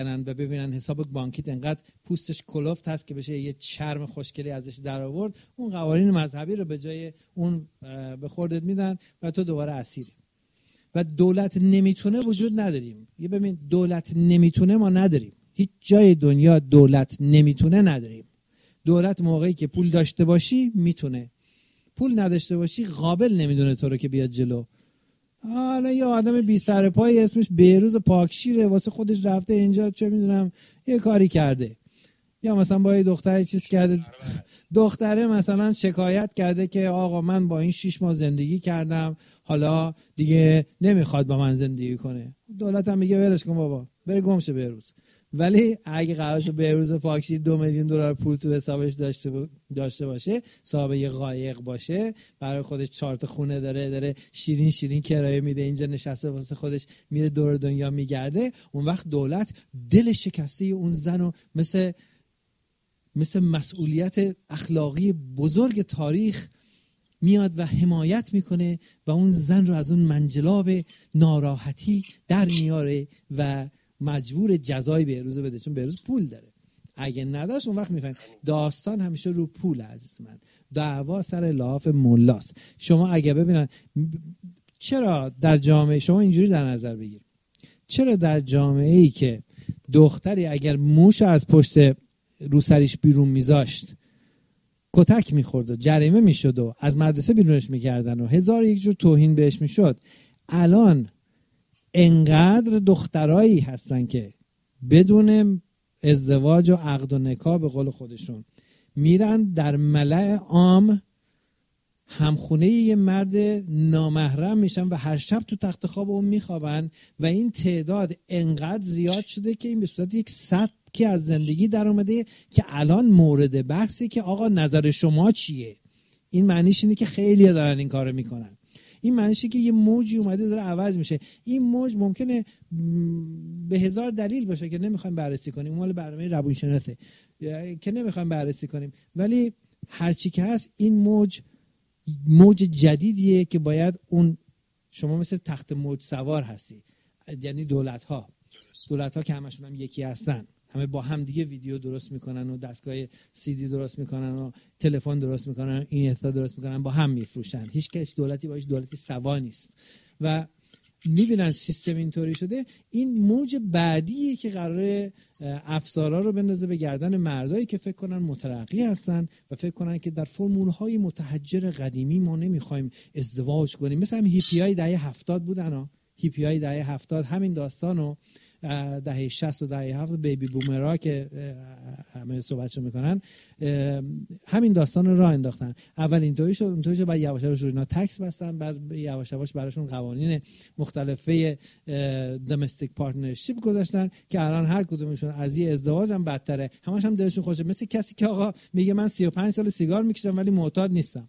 و ببینن حساب بانکیت انقدر پوستش کلفت هست که بشه یه چرم خوشگلی ازش در آورد، اون قوانین مذهبی رو به جای اون به خوردت میدن و تو دوباره اسیری. و دولت نمیتونه وجود نداریم. یه ببین، دولت نمیتونه ما نداریم. هیچ جای دنیا دولت نمیتونه نداریم. دولت موقعی که پول داشته باشی میتونه، پول نداشته باشی قابل نمیدونه تو رو که بیاد جلو. حالا یه آدم بی سر پای اسمش بهروز پاکشیره، واسه خودش رفته اینجا چه میدونم یه کاری کرده، یا مثلا با یه دختر چیز کرده، دختره مثلا شکایت کرده که آقا من با این 6 ماه زندگی کردم حالا دیگه نمیخواد با من زندگی کنه. دولت هم میگه ولش کن بابا، بره گم شه بهروز. ولی اگه قرارشه بهروز پاکشی 2 میلیون دلار پول تو حسابش داشته باشه، صاحب یه قایق باشه، برای خودش 4 تا خونه داره شیرین کرایه میده، اینجا نشسته واسه خودش میره دور دنیا میگرده، اون وقت دولت دل شکسته اون زنو مثل مسئولیت اخلاقی بزرگ تاریخ میاد و حمایت میکنه و اون زن رو از اون منجلاب ناراحتی در میاره و مجبور جزای بهروز بده، چون بهروز پول داره. اگه نداشت اون وقت میفهمید داستان همیشه رو پول. عزیز من، دعوا سر لحاف ملاست. شما اگه ببینن چرا در جامعه شما اینجوری در نظر بگیر، چرا در جامعه ای که دختری اگر موش از پشت روسریش بیرون میذاشت کتک میخورد و جریمه میشد و از مدرسه بیرونش میکردن و 1001 جور توهین بهش میشد، الان انقدر دخترایی هستن که بدون ازدواج و عقد و نکاح به قول خودشون میرن در ملأ عام همخونه یه مرد نامحرم میشن و هر شب تو تخت خواب اون میخوابن و این تعداد انقدر زیاد شده که این به صورت یک سبکی از زندگی در اومده که الان مورد بحثی که آقا نظر شما چیه. این معنیش اینه که خیلی دارن این کارو میکنن. این معنیشه که یه موجی اومده داره عوض میشه. این موج ممکنه به 1000 دلیل باشه که نمیخوایم بررسی کنیم، مال برنامه روانشناسه که نمیخوایم بررسی کنیم، ولی هرچی که هست این موج جدیدیه که باید اون، شما مثل تخت موج سوار هستی، یعنی دولت ها که همشون هم یکی هستن، همه با هم دیگه ویدیو درست میکنن و دستگاه CD درست میکنن و تلفن درست میکنن، این اثر درست میکنن، با هم میفروشن. هیچ کس دولتی با هیچ دولتی سوا نیست و میبینن سیستم اینطوری شده. این موج بعدیه که قراره افسارا رو بندازه به گردن مردایی که فکر کنن مترقی هستن و فکر کنن که در فرمولهای متحجر قدیمی ما نمیخوایم ازدواج کنیم. مثل هم هیپیای دهه 70 بودن هیپیای دهه 70 همین داستانو دهه 60 و دهه 70 بیبی بومرها که همه صحبتشو میکنن همین داستان رو راه انداختن. اول اینطوری شد بعد یواش یواش اینا تکس بستن، بعد یواش یواش براشون قوانین مختلفه دامستیک پارتنرشیپ گذاشتن که الان هر کدومشون از یه ازدواج هم بدتره، همش هم دلشون خوشه. مثل کسی که آقا میگه من 35 سال سیگار میکشم ولی معتاد نیستم.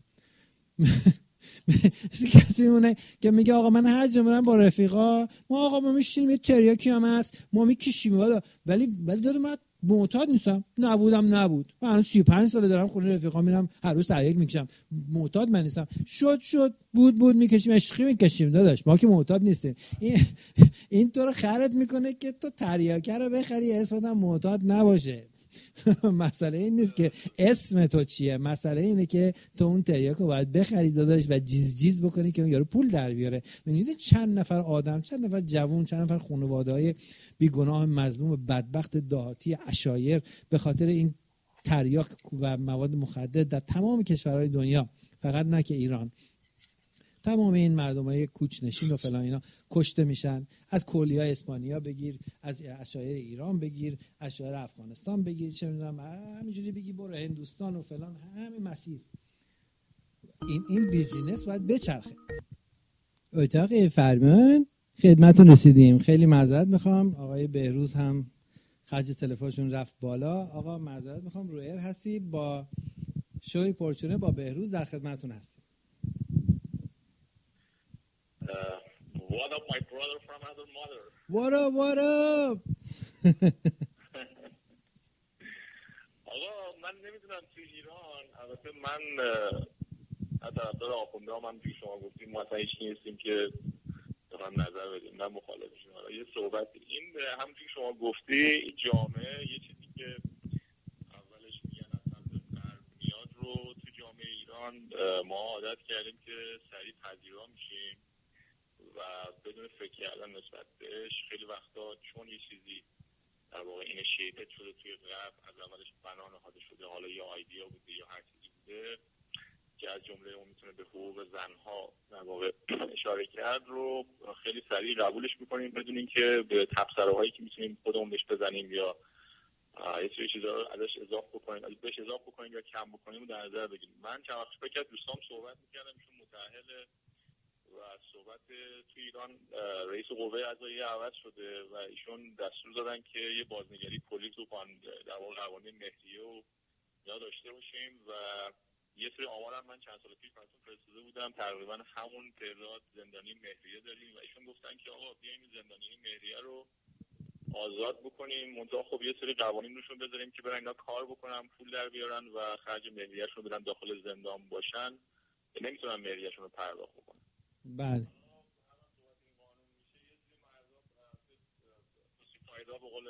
کسی مونه که میگه آقا من هر جا میرم با رفیقا ما میشینیم یه تریاکی هم هست ما میکشیم ولی داره من معتاد نیستم. نبود من 35 ساله دارم خونه رفیقا میرم هر روز تریاک میکشم، معتاد من نیستم. شد بود میکشیم، عشقی میکشیم داداش، ما که معتاد نیستیم. این تو رو خرت میکنه که تو تریاکه رو بخری اسمت هم معتاد نباشه. مسئله این نیست که اسم تو چیه، مسئله اینه که تو اون تریاکو باید بخری داداش و جیز بکنی که اون یارو پول در بیاره. میدونید چند نفر آدم، چند نفر جوون، چند نفر خانواده‌های بیگناه مظلوم بدبخت دهاتی عشایر به خاطر این تریاک و مواد مخدر در تمام کشورهای دنیا، فقط نه که ایران، تمام این مردمای کوچنشین و فلان اینا کشته میشن. از کولیای اسپانیا بگیر، از عشایر ایران بگیر، عشایر افغانستان بگیر، چه میدونم همینجوری بگی برو هندوستان و فلان، همین مسیر. این بیزینس باید بچرخه. اتاق فرمان خدمتتون رسیدیم. خیلی معذرت میخوام، آقای بهروز هم خرج تلفنشون رفت بالا. آقا معذرت میخوام، رو ایر هستی با شوی پرچونه با بهروز در خدمتتون هستیم. What up, my brother from another mother? What up? آقا من نمیدونم تو ایران، البته من طرفدار آخونده ها، من پیش شما گفتیم ما اصلا هیچ نیستیم که بخوام نظر بدیم، من مخالفشون. حالا یه صحبت این همونجوری شما گفتی جامعه یه چیزی که اولش میگن اصلا به غرب میاد رو تو جامعه ایران ما عادت کردیم که سریع پذیرا میشیم و بدون فکر کردن نسبت بهش خیلی وقتا چون یه چیزی در واقع اینیشیتد شده توی غرب از اولش بنا نهاده شده، حالا یا آیدیا بوده یا هر چیزی بوده که از جمله اون میتونه به حقوق زنها در واقع اشاره کرد رو خیلی سریع قبولش میکنیم بدون اینکه به تبصره‌هایی که میتونیم خودمون بهش بزنیم یا یه سری چیزا رو ازش اضافه بکنیم یا کم بکنیم در نظر بگیریم. من چند وقت پیش دوستام صحبت میکردم، ایشون متأهل و صحبت توی ایران رئیس قوه قضاییه عوض شده و ایشون دستور دادن که یه بازنگری کلی تو در واقع قوانین مهریه و یا داشته باشیم و یه سری آمارم من چند سال پیش براتون فرستاده بودم، تقریبا همون تعداد زندانی مهریه داریم و ایشون گفتن که آقا بیایم زندانی مهریه رو آزاد بکنیم، منتها خب یه سری قوانین روشون بذاریم که برن اینا کار بکنن، پول در بیارن و خرج مهریه‌شون رو بدن داخل زندان باشن، نمیتونن مهریه‌شون رو پرداخت بکنن. بله. فایده به قول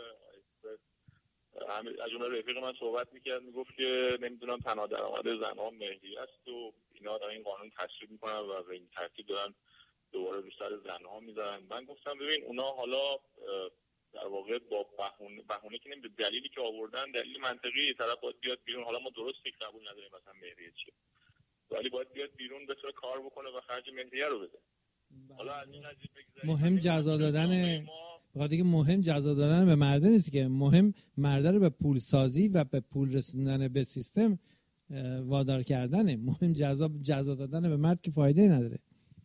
از جمله رفیق من صحبت میکرد، میگفت که نمیدونم تنها درآمد زنها مهریه است و اینا دارن این قانون تصویب میکنن و به این ترتیب دارن دوباره رو سر زنها میذارن. من گفتم ببین اونا حالا در واقع با بهونه که نمیده، دلیلی که آوردن دلیل منطقی، طرف باید بیاد بیرون، حالا ما درست فکر قبول نداریم مثلا مهریه چیه، ولی باید بیاد بیرون بتونه کار بکنه و خرج مهریه رو بده. حالا از این قضیه مهم جزا دادن دیگه، مهم جزا دادن به مرده نیست که، مهم مرده رو به پول سازی و به پول رسوندن به سیستم وادار کردنه. مهم جزا دادن به مرد که فایده نداره.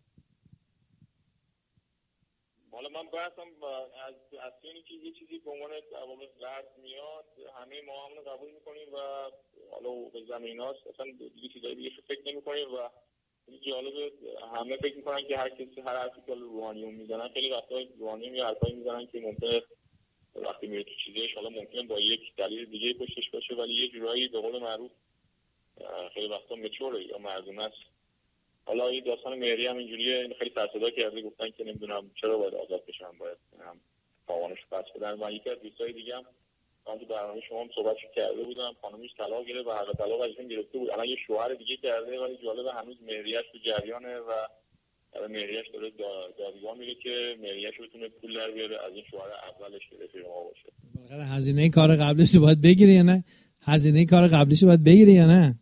حالا من بحثم از اینی که یه چیزی به عنوان عوامل غرب میاد همه ما همون قبول میکنیم و حالا به زمیناست اصلا دیگه چیزایی دیگه فکر نمیکنیم و جالبه همه فکر میکنن که هر کسی هر حرفی که روحانیون میزنن، خیلی وقتا روحانیون یه حرفایی میزنن که ممکنه وقتی میره تو چیزش حالا ممکنه با یک دلیل دیگه پشتش باشه ولی یه جورایی به قول معروف خیلی وقتا مچوره یا مردونه است. حالا این داستان مهریه هم اینجوریه، خیلی سرصدا کرده گفتن که نمیدونم چرا باید آزاد بشن، باید هم تاوانش پس بدن. و یکی از دوستای دیگه هم من تو برنامه شما هم صحبت کرده بودم، خانمش طلاق گرفت و حق طلاق ازشون گرفته بود، الان یه شوهر دیگه کرده ولی جالب هنوز مهریه‌اش تو جریانه و مهریه‌اش داره دادگاه میره که مهریه‌اش بتونه پول در بیاره از این شوهر اولش که رفیق ما باشه. بالاخره هزینه کار قبلش رو باید بگیری یا نه؟ هزینه کار قبلش رو باید بگیری یا نه؟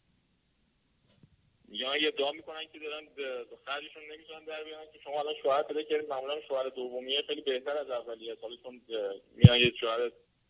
یا یه ادعا میکنن که دارن خرجشون نمیتونن در بیارن که شما الان شوهر پیدا کردید، معمولا شوهر دومیه خیلی بهتر از اولیه، سالتون میان یه شوهر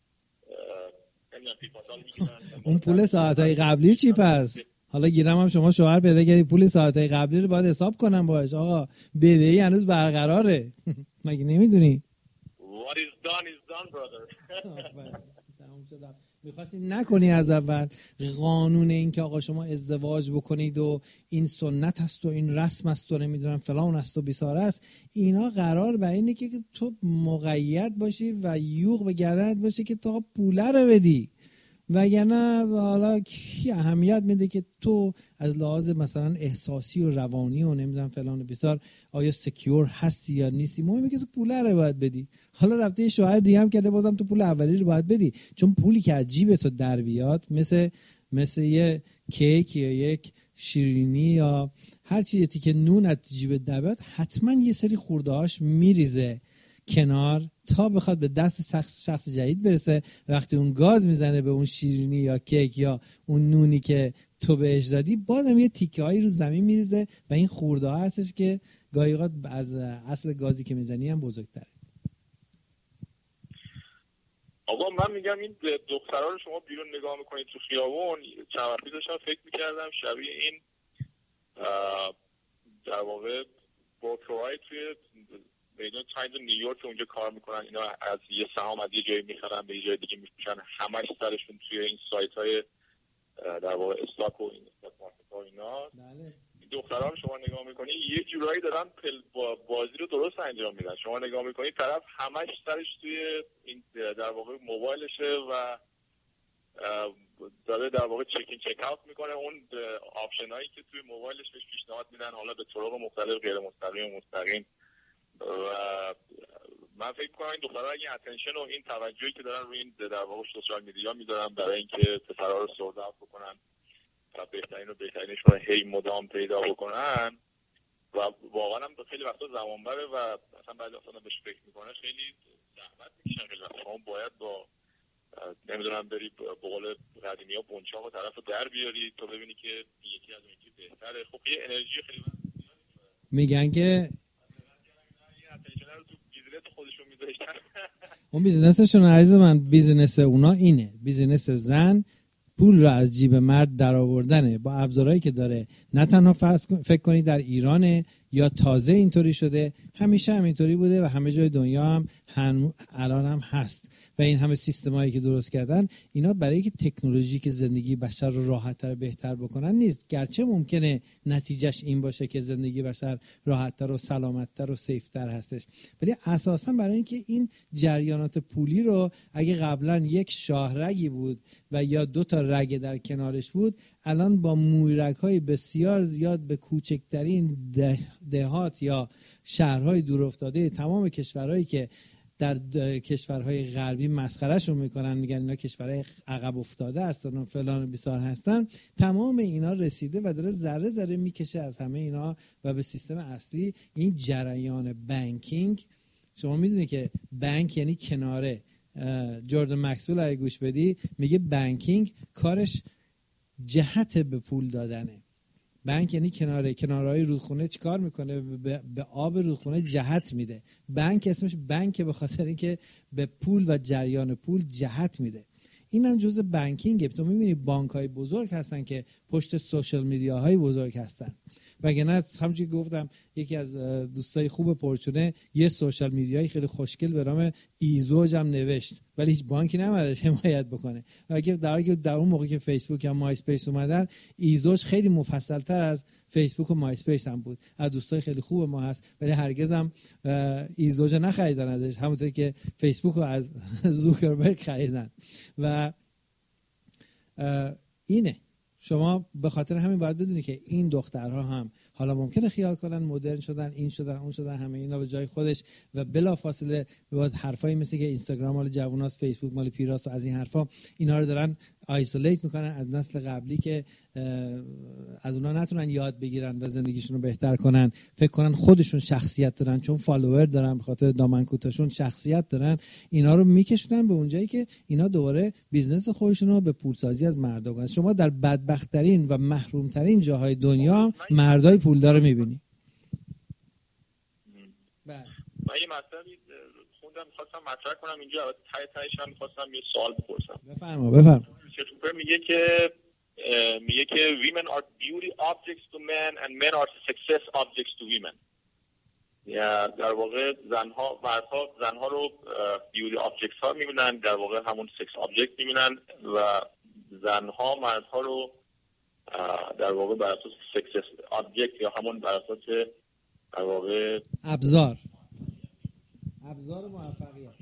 اون پول ساعتای قبلی چی پس؟ حالا گیرم هم شما شوهر پیدا کردی، پول ساعتای قبلی رو باید حساب کنم باش. آقا بدهی هنوز برقراره. مگه نمیدونی؟ What is done is done brother. میخواستی نکنی از اول. قانون این که آقا شما ازدواج بکنید و این سنت است و این رسم است و نمیدونم فلان است و بیساره است، اینا قرار بر اینه که تو مقید باشی و یوغ به گردنت باشه که تو پوله رو بدی، وگرنه حالا کی اهمیت میده که تو از لحاظ مثلا احساسی و روانی و نمیدونم فلان و بیسار آیا سکیور هستی یا نیستی، مهمه که تو پوله رو باید بدی. حالا رفته یه شوهر دیگه هم کرده، بازم تو پول اولی رو باید بدی، چون پولی که از جیب تو در بیاد مثل یه کیک یا یک شیرینی یا هر چیزی که نون از جیب در بیاد، حتما یه سری خورده‌هاش میریزه کنار تا بخواد به دست شخص جدید برسه. وقتی اون گاز میزنه به اون شیرینی یا کیک یا اون نونی که تو بهش دادی، بازم یه تیکه هایی رو زمین میریزه و این خورده ها هستش که گاهی اوقات از اصل گازی که میزنی هم بزرگتره. آقا من میگم این دخترها رو شما بیرون نگاه میکنید تو خیابون، چند وقتی داشتم فکر میکردم شبیه این در واقع بروکرهای توی میدون تایمز نیویورک اونجا کار میکنن، اینا از یه سهام از یه جایی میخرن به یه جای دیگه میفروشن، همش سرشون توی این سایت های در واقع استاک و این استاک مارکت ها اینا. بله. دخترها رو شما نگاه میکنی یه جورایی دارن بازی رو درست انجام میدن. شما نگاه میکنی طرف همش سرش توی این در واقع موبایلشه و داره در واقع چکین چک اوت میکنه اون آپشن هایی که توی موبایلش بهش پیشنهاد میدن، حالا به طرق مختلف، غیر مستقیم و مستقیم، و من فکر می‌کنم این دخترها اگه اتنشن و این توجهی که دارن روی این در واقع سوشال میدیا میذارن برای اینکه پسرها رو سورد اوت بکنن و بهترینشون رو هی مدام پیدا بکنن و واقعا هم خیلی وقتا زمان بره و مثلا بعضی وقتا بهش فکر میکنه خیلی زحمت میکشن. خیلی وقتا شما باید با نمیدونم بری به قول قدیمی‌ها بنچاق و طرفو در بیاری تو ببینی که یکی از اون یکی بهتره. خب یه انرژی خیلی میگن که اون بیزنسشون عزیز من، بیزنس اونا اینه، بیزنس زن پول رو از جیب مرد در آوردنه با ابزارهایی که داره. نه تنها فکر کنی در ایرانه یا تازه اینطوری شده، همیشه همینطوری بوده و همه جای دنیا هم الان هم هست. و این همه سیستمایی که درست کردن اینا برای اینکه تکنولوژی که زندگی بشر رو راحت‌تر بهتر بکنن نیست، گرچه ممکنه نتیجهش این باشه که زندگی بشر راحت‌تر و سلامت‌تر و سیف‌تر هستش، ولی اساساً برای اینکه این جریانات پولی رو اگه قبلا یک شاهرگی بود و یا 2 تا رگ در کنارش بود، الان با مویرگ‌های بسیار زیاد به کوچکترین دهات یا شهرهای دورافتاده تمام کشورهایی که در کشورهای غربی مسخرهشون میکنن، میگن اینا کشورهای عقب افتاده هستن و فلان و بیسار هستن، تمام اینا رسیده و داره ذره ذره میکشه از همه اینا و به سیستم اصلی. این جریان بانکینگ، شما میدونی که بانک یعنی کناره. جردن مکسول اگه گوش بدی میگه بانکینگ کارش جهت به پول دادنه. بانک یعنی کنارهای رودخونه چیکار میکنه؟ به آب رودخونه جهت میده. بانک اسمش بانک به خاطر اینکه به پول و جریان پول جهت میده. این هم جزء بانکینگه. تو میبینی بانک‌های بزرگ هستن که پشت سوشال میدیاهای بزرگ هستن. وگرنه همونجوری گفتم یکی از دوستای خوب پرچونه یه سوشال میدیای خیلی خوشگل به نام ایزوج هم نوشت، ولی هیچ بانکی نمیاد حمایت بکنه. و اگه در اون موقع که فیسبوک یا مای اسپیس اومدن، ایزوج خیلی مفصل‌تر از فیسبوک و مای اسپیس هم بود. از دوستای خیلی خوب ما هست، ولی هرگز هم ایزوج نخریدن ازش، همونطور که فیسبوک رو از زوکربرگ خریدن. و اینه، شما به خاطر همین باید بدونی که این دخترها هم حالا ممکنه خیال کنن مدرن شدن، این شدن اون شدن، همه اینا به جای خودش و بلافاصله باید حرفایی مثل که اینستاگرام مال جووناست، فیسبوک مال پیراست و از این حرفا، اینا رو دارن آیسولیت میکنن از نسل قبلی که از اونا نتونن یاد بگیرن و زندگیشون رو بهتر کنن. فکر کنن خودشون شخصیت دارن، چون فالوور دارن، به خاطر دامن کوتاهشون شخصیت دارن. اینا رو میکشونن به اونجایی که اینا دوباره بیزنس خودشون رو به پولسازی از مردا کنن. شما در بدبخت‌ترین و محروم‌ترین جاهای دنیا مردای پولدار رو میبینی. من یه مطلبی خوندم می‌خواستم مطرح کنم اینجا، تایش هم می‌خواستم یه سوال بپرسم. بفرما. میگه که women are beauty objects to men and men are success objects to women. یا در واقع زنها رو beauty objects ها میبینن، در واقع همون sex object میبینن و زنها مردها رو در واقع بر اساس success object یا همون بر اساس در واقع ابزار موفقیت.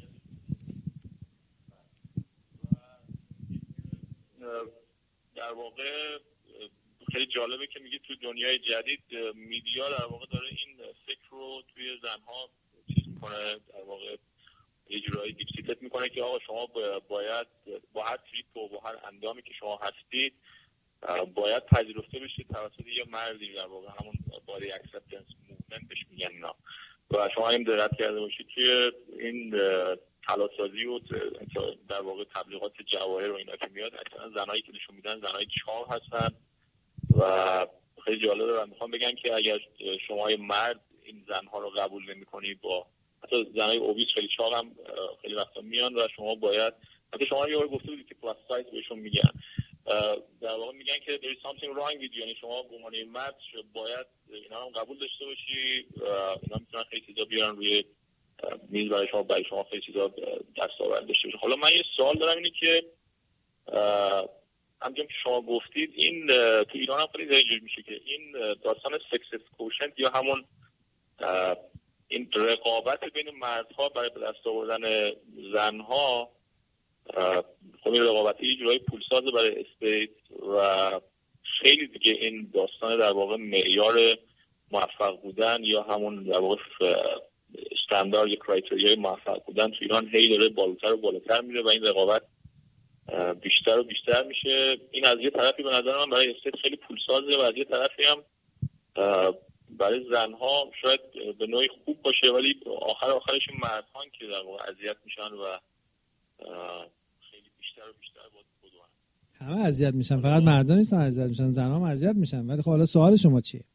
در واقع خیلی جالبه که میگه تو دنیای جدید میدیا در واقع داره این فکر رو توی زنها چیز میکنه، در واقع یه جورایی دیکتیت میکنه که آقا شما باید با هر تریپ و با هر اندامی که شما هستید باید پذیرفته بشید توسط یه مردی، در واقع همون بادی اکسپتنس موومنت بهش میگن اینا. و شما هم دقت کرده باشید توی این تلاسازی و در واقع تبلیغات جواهر و اینا که میاد، اصلا زنایی که نشون میدن زنای چاق هستن و خیلی جالبه. و میخوام بگن که اگر شما مرد این زنها رو قبول نمی‌کنی، با حتی زنای اوبیس خیلی چاق هم خیلی وقتا میان و شما باید، حتی شما یه بار گفته بودید که پلاس سایز بهشون میگن، در واقع میگن که there is something wrong with you، یعنی شما به عنوان مرد باید اینا رو قبول داشته باشی. اینا میتونن خیلی چیزا بیارن روی میز برای شما خیلی چیزا دستاورد داشته باشه. حالا من یه سوال دارم، اینه که همچنین که شما گفتید این تو ایران هم خیلی اینجوری میشه که این داستان سکسس کوشنت یا همون این رقابت بین مردها برای به دست آوردن زنها، خب این رقابتی یه جورایی پولساز برای استیت و خیلی دیگه این داستان در واقع معیار موفق بودن یا همون در واقع استاندارد یا کرایتریای موفق بودن تو ایران هی داره بالاتر و بالاتر میره و این رقابت بیشتر و بیشتر میشه. این از یه طرفی به نظر من برای استیت خیلی پولسازه و از یه طرفی هم برای زنها شاید به نوعی خوب باشه، ولی آخرش مردان که در واقع اذیت میشن و خیلی بیشتر و بیشتر بدون. همه اذیت میشن، فقط مردان نیستن اذیت میشن، زنها هم اذیت میشن. ولی خب حالا سوال شما چیه؟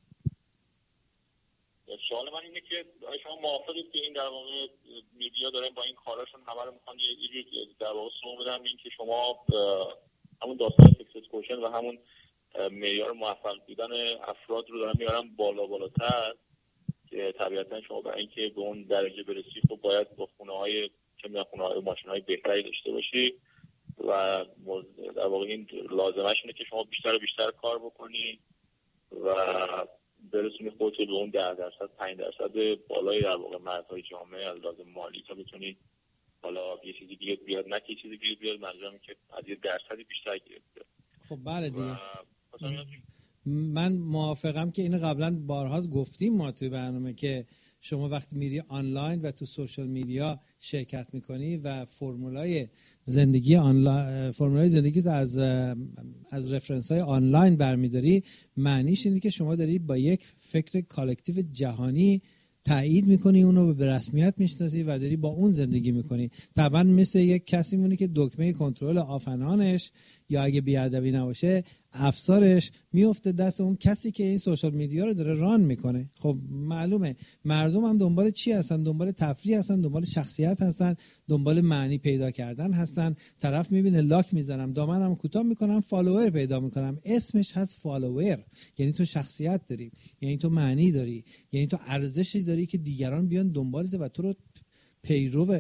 سوال من اینه که شما موافقید که این در واقع میدیا دارن با این کاراشون همه رو میخوان یه جور در واقع سوم بدن این که شما همون داستان سکسس کوشن و همون معیار موفق بودن افراد رو دارن میارن بالاتر، که طبیعتا شما برای اینکه به اون درجه برسی خب باید با خونه‌های ماشین‌های بهتری داشته باشی و در واقع این لازمش اینه که شما بیشتر و بیشتر کار بکنی و برسونی خودت به اون 10%، 5% بالای در واقع مرزهای جامعه از لازم مالی تا بتونی حالا یه چیزی دیگه بیاد، نه که چیزی دیگه بیاد، منظورم که از یه درصدی بیشتر بیاد. خب بله دیگه. من موافقم که اینو قبلا بارها گفتیم ما توی برنامه که شما وقتی میری آنلاین و تو سوشال میدیا شرکت میکنی و فرمولای زندگی تو از رفرنس های آنلاین برمیداری، معنیش اینه که شما داری با یک فکر کالکتیو جهانی تایید میکنی، اونو به رسمیت میشناسی و داری با اون زندگی میکنی. طبعا مثل یک کسی مونه که دکمه کنترل آفنانش یا اگه بیادبی نباشه افسارش میفته دست اون کسی که این سوشال میدیا رو داره ران میکنه. خب معلومه مردم هم دنبال چی هستن؟ دنبال تفریح هستن، دنبال شخصیت هستن، دنبال معنی پیدا کردن هستن. طرف میبینه لاک میزنم، دامنم کوتاه میکنم، فالوور پیدا میکنم. اسمش هست فالوور، یعنی تو شخصیت داری، یعنی تو معنی داری، یعنی تو ارزشی داری که دیگران بیان دنبالت و تو رو پیرو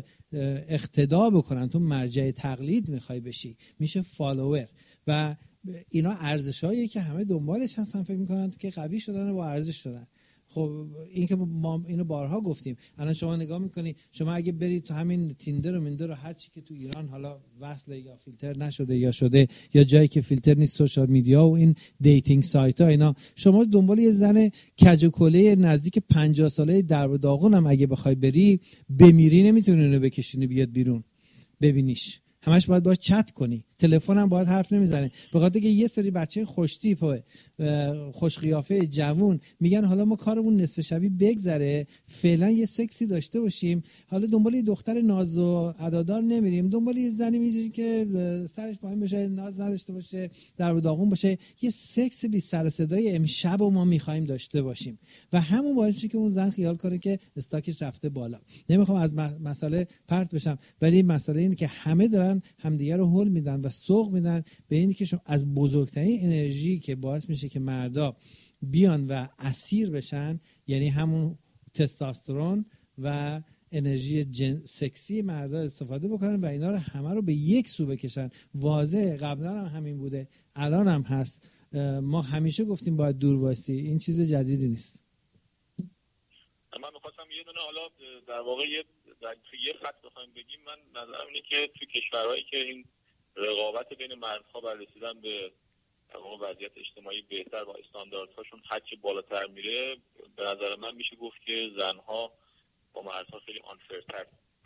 اقتدا بکنن. تو مرجع تقلید میخوای بشی، میشه فالوور. و اینا ارزشاییه که همه دنبالش هستن، فکر میکنن که قوی شدن و با ارزش شدن. خب این که ما اینو بارها گفتیم. الان شما نگاه میکنی، شما اگه برید تو همین تیندر و میندر و هر چی که تو ایران حالا وصله یا فیلتر نشده یا شده یا جایی که فیلتر نیست، سوشال میدیا و این دیتینگ سایت ها، اینا شما دنبال یه زن کج و کله نزدیک 50 ساله در و داغون هم اگه بخوای بری، بمیری نمیتونی اونو بکشونی بیاد بیرون ببینیش. همش باید باهاش چت کنی، تلفن هم باید حرف نمیزنه. به خاطر که یه سری بچه خوش تیپ خوش قیافه جوون میگن حالا ما کارمون نصف شبی بگذره، فعلا یه سکسی داشته باشیم، حالا دنبال یه دختر ناز و عدادار نمیریم، دنبال یه زنی میشیم که سرش پایین بشه، ناز نداشته باشه، در و داغون باشه، یه سکس بی سر صدای امشب و ما میخوایم داشته باشیم. و همون باعث میشه که اون زن خیال کنه که استاکش رفته بالا. نمیخوام از مسئله پرت بشم، ولی مسئله اینه که همه دارن همدیگه رو هول میدن و سوق میدن به اینی که شما از بزرگترین انرژی که باعث میشه که مردا بیان و اسیر بشن، یعنی همون تستوسترون و انرژی سکسی مردا استفاده بکنن و اینا رو همه رو به یک سو بکشن. واضحه، قبلا هم همین بوده، الان هم هست. ما همیشه گفتیم باید دور وایسی، این چیز جدیدی نیست. من می‌خواستم یه دونه حالا در واقع یه خط بخوایم بگیم، من نظرم اینه که تو کشورهایی که این رقابت بین مردها برای رسیدن به وضعیت اجتماعی بهتر و استانداردهاشون هرچی بالاتر میره، به نظر من میشه گفت که زنها با مردها خیلی آنفرتر.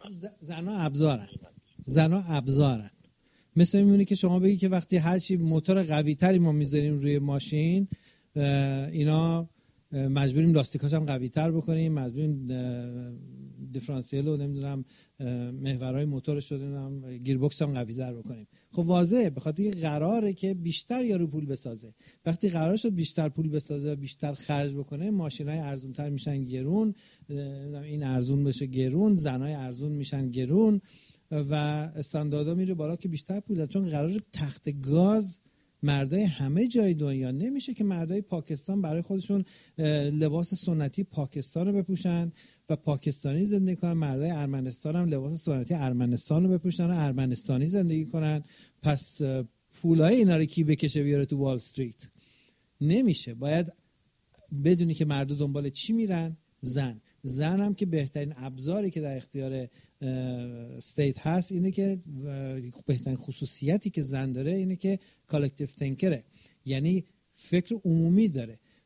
زنها ابزارن. مثل میمونه که شما بگی که وقتی هرچی موتور قوی تری ما میذاریم روی ماشین، اینا مجبوریم لاستیکاش هم قوی تر بکنیم، مجبوریم دیفرانسیل رو نمیدونم محورهای موتورش رو نمیدونم گیربکس هم قوی تر بکنیم. خب واضحه، به خاطر اینکه قراره که بیشتر یارو پول بسازه. وقتی قرار شد بیشتر پول بسازه و بیشتر خرج بکنه، ماشینای ارزون تر میشن گرون، این ارزون بشه گرون، زنای ارزون میشن گرون و استانداردا میره بالا که بیشتر پول داد. چون قراره تخت گاز مردای همه جای دنیا، نمیشه که مردای پاکستان برای خودشون لباس سنتی پاکستان رو بپوشن و پاکستانی زندگی کنن، مردای ارمنستان هم لباس سنتی ارمنستان رو بپوشن و ارمنستانی زندگی کنن. پس پولای اینا رو کی بکشه بیاره تو وال استریت؟ نمیشه. باید بدونی که مردم دنبال چی میرن. زن هم که بهترین ابزاری که در اختیار استیت هست اینه که بهترین خصوصیتی که زن داره اینه که کالکتیو تینکره، یعنی فکر عمومی داره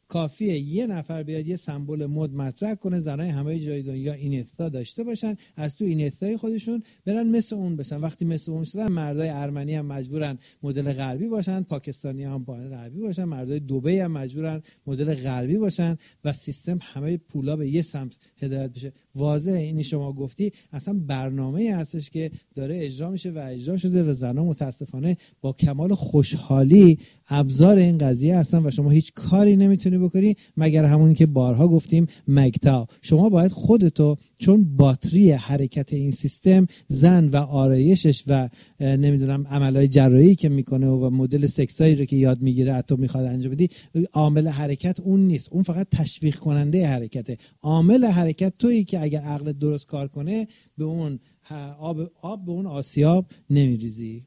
کافیه یه نفر بیاد یه سمبل مد مطرح کنه، زنای همه جای دنیا اینستا داشته باشن، از تو اینستای خودشون برن مثل اون بشن. وقتی مثل اون شدن، مردای ارمنی هم مجبورن مدل غربی باشن، پاکستانی هم مدل غربی باشن، مردای دبی هم مجبورن مدل غربی باشن و سیستم همه پولا به یه سمت هدایت بشه. واضحه اینی شما گفتی اصلا برنامه‌ای هستش که داره اجرا میشه و اجرا شده و زنان متاسفانه با کمال خوشحالی ابزار این قضیه هستن و شما هیچ کاری نمیتونی بکنی مگر همونی که بارها گفتیم مگتا. شما باید خودتو، چون باتری حرکت این سیستم زن و آرایشش و نمیدونم عملهای جراحی که میکنه و مدل سکسایی رو که یاد میگیره حتی میخواد انجام بدی، عامل حرکت اون نیست، اون فقط تشویق کننده حرکته. عامل حرکت تویی که اگر عقلت درست کار کنه به اون آب به اون آسیاب نمیریزی.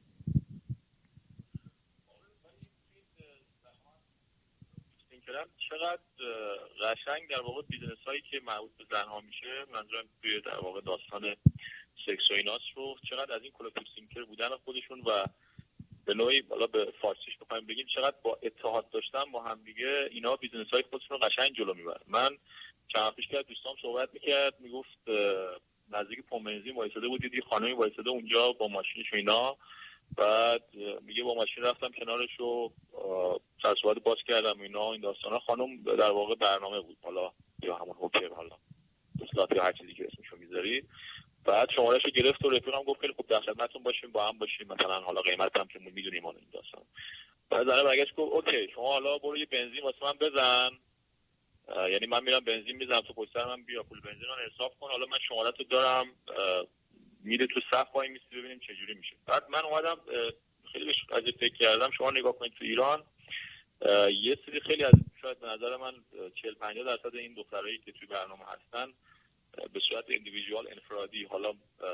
چقدر قشنگ در واقع بیزنس هایی که مربوط به زنها میشه، منظورم توی در واقع داستان سکس و ایناست رو، چقدر از این کلکتیو سینکر بودن خودشون و به نوعی بالا به فارسیش بخوایم بگیم چقدر با اتحاد داشتن با هم دیگه اینا بیزنس های خودشون رو قشنگ جلو میبرن. من چند پیش که دوستام صحبت میکرد، میگفت نزدیک پمپ بنزین وایساده بود، یه خانمی وایساده اونجا با ماشینش و اینا، بعد میگه با ماشین رفتم کنارش و سر صحبت باز کردم اینا، این داستانا. خانم در واقع برنامه بود، حالا یا همون هوکر، حالا اصلاحات یا هر چیزی که اسمشو میذارید. بعد شمارهشو گرفت و رفیقم گفت خیلی خوب در خدمتتون باشیم، با هم باشیم، مثلا حالا قیمت هم که میدونیم اون این داستان. بعد زنه برگشت گفت اوکی شما حالا برو یه بنزین واسه من بزن، یعنی من میرم بنزین میزنم تو پشت سر من، بیا پول بنزین من حساب کن، حالا من شماره‌تو دارم، میره تو صف وای میسی ببینیم چه جوری میشه. بعد من اومدم خیلی بهش قضیه فکر کردم. شما نگاه کنید تو ایران یه سری خیلی از شاید به نظر من 40-50% این دخترایی که توی برنامه هستن به صورت ایندیویدوال انفرادی، حالا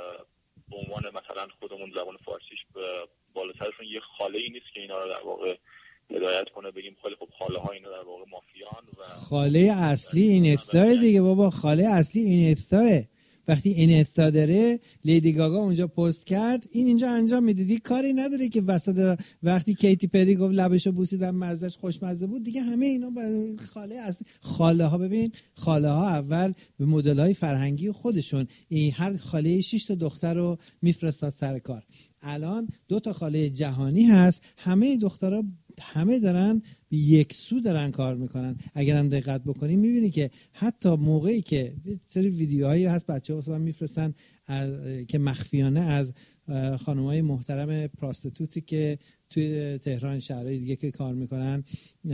به عنوان مثلا خودمون زبان فارسیش بالا سرشون یه خاله ای نیست که اینا رو در واقع هدایت کنه، بگیم خیلی خوب خاله ها اینا در واقع مافیان و خاله اصلی این استای دیگه بابا، خاله اصلی این استای. وقتی این استا داره، لیدی گاگا اونجا پست کرد، این اینجا انجام میدیدی، کاری نداره که وسط وقتی کیتی پری گفت لبشو بوسیدم مزهش خوشمزه بود دیگه، همه اینا خاله اصلی. خاله ها ببین، خاله ها اول به مدل های فرهنگی خودشون هر خاله 6 تا دختر رو میفرستاد سر کار. الان 2 تا خاله جهانی هست، همه دخترها همه دارن یک سو دارن کار میکنن. اگر هم دقت بکنیم میبینی که حتی موقعی که سری ویدیوهایی هست بچه‌ها واسه من میفرستن که مخفیانه از خانم‌های محترم پراستیتوتی که توی تهران شهرهای دیگه که کار میکنن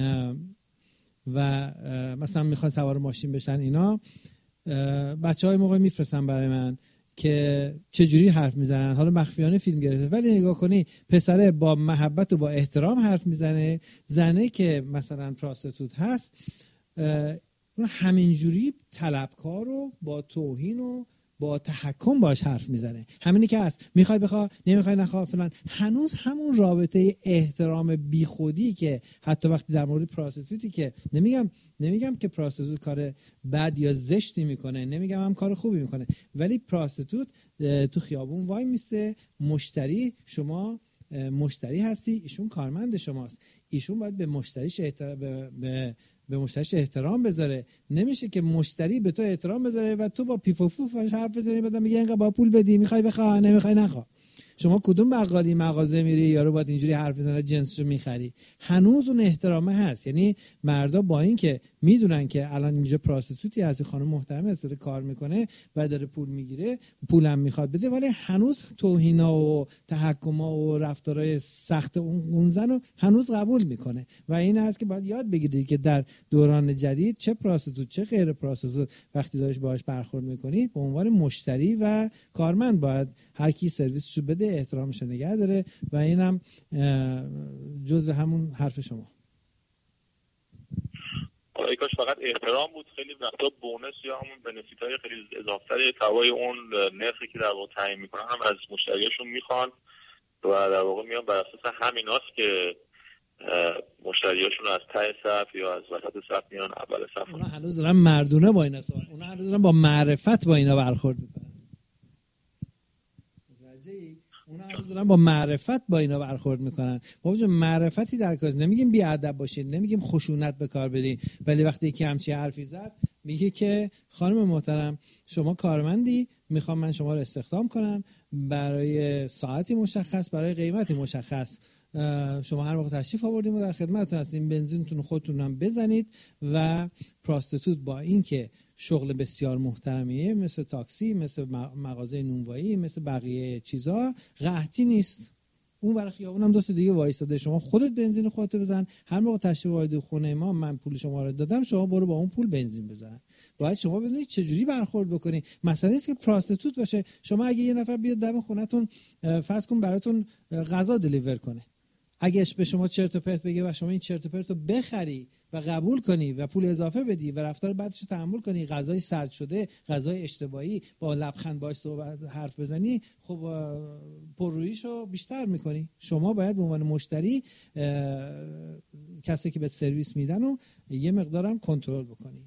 و مثلا میخوان سوار ماشین بشن، اینا بچه‌های موقع میفرستن برای من که چجوری حرف میزنن. حالا مخفیانه فیلم گرفته، ولی نگاه کنی پسره با محبت و با احترام حرف میزنه، زنه که مثلا پراستیتوت هست اون همینجوری طلبکار و با توهین و با تحکم باش حرف میزنه. همینی که هست، میخوای بخوا، نمیخوای نخوا فلان. هنوز همون رابطه احترام بیخودی که حتی وقتی در مورد پراستیتوتی، که نمیگم که پراستیتوت کار بد یا زشتی میکنه، نمیگم هم کار خوبی میکنه، ولی پراستیتوت تو خیابون وای میسته، مشتری، شما مشتری هستی، ایشون کارمند شماست، ایشون باید به مشتریش به مشتریش احترام بذاره. نمیشه که مشتری به تو احترام بذاره و تو با پیف و پوف حرف بزنی، بعد میگه اینقدر با پول بدی، میخوای بخواه، نمیخوای نخواه. شما کدوم بقالی مغازه میری یارو باید اینجوری حرف بزنه جنسشو میخری؟ هنوز اون احترامه هست. یعنی مردا با این که میدونن که الان اینجا پراستیتوتی هست، خانم محترمه داره کار میکنه و داره پول میگیره، پولم میخواد بده، ولی هنوز توهینا و تحکما و رفتارهای سخت اون زنو هنوز قبول میکنه. و این هست که باید یاد بگیرید که در دوران جدید چه پراستیتوت چه غیر پراستیتوت وقتی داشت باهاش برخورد میکنی، به عنوان مشتری و کارمند باید هر کی سرویسشو بده، احترامش نگه داره. و اینم جزء همون حرف شما. ای کاش فقط احترام بود. خیلی وقتا بونس یا همون بنفیت‌های خیلی اضافه‌تر توای اون نرخی که در واقع تعیین میکنن هم از مشتریاشون میخوان و در واقع میان بر اساس همیناست که مشتریاشون از ته صف یا از وسط صف میان اول صف. اونا هنوز دارن مردونه با اینا صحبت، اونا هنوز دارن با معرفت با اینا برخورد میکنن. اونا هم دارن با معرفت با اینا برخورد میکنن. بابا جون معرفتی در کار، نمیگیم بی ادب باشید، نمیگیم خشونت به کار بدین، ولی وقتی یکی همچین حرفی زد میگه که خانم محترم شما کارمندی، میخوام من شما رو استخدام کنم برای ساعتی مشخص، برای قیمتی مشخص، شما هر موقع تشریف آوردیم و در خدمتتون هستیم، بنزینتون خودتون هم بزنید و پراستیتوت با اینکه شغل بسیار محترمیه، مثل تاکسی، مثل مغازه نونوایی، مثل بقیه چیزا، قحطی نیست. اون ور خیابون هم دو تا دیگه وایساده، شما خودت بنزین خودت بزن، هر موقع تشریف وارد خونه ما من پول شما رو دادم، شما برو با اون پول بنزین بزن. باید شما بدونید چه جوری برخورد بکنی. مثلا نیست که پراستیتوت باشه. شما اگه یه نفر بیاد دم خونتون فرض کن براتون غذا دلیور کنه، اگهش به شما چرت و پرت بگه و شما این چرت و پرت رو بخری و قبول کنی و پول اضافه بدی و رفتار بعدش رو تحمل کنی، غذای سرد شده، غذای اشتباهی، با لبخند باهاش صحبت حرف بزنی، خب پرروییشو بیشتر میکنی. شما باید به عنوان مشتری کسی که به سرویس میدن رو یه مقدارم کنترل بکنی.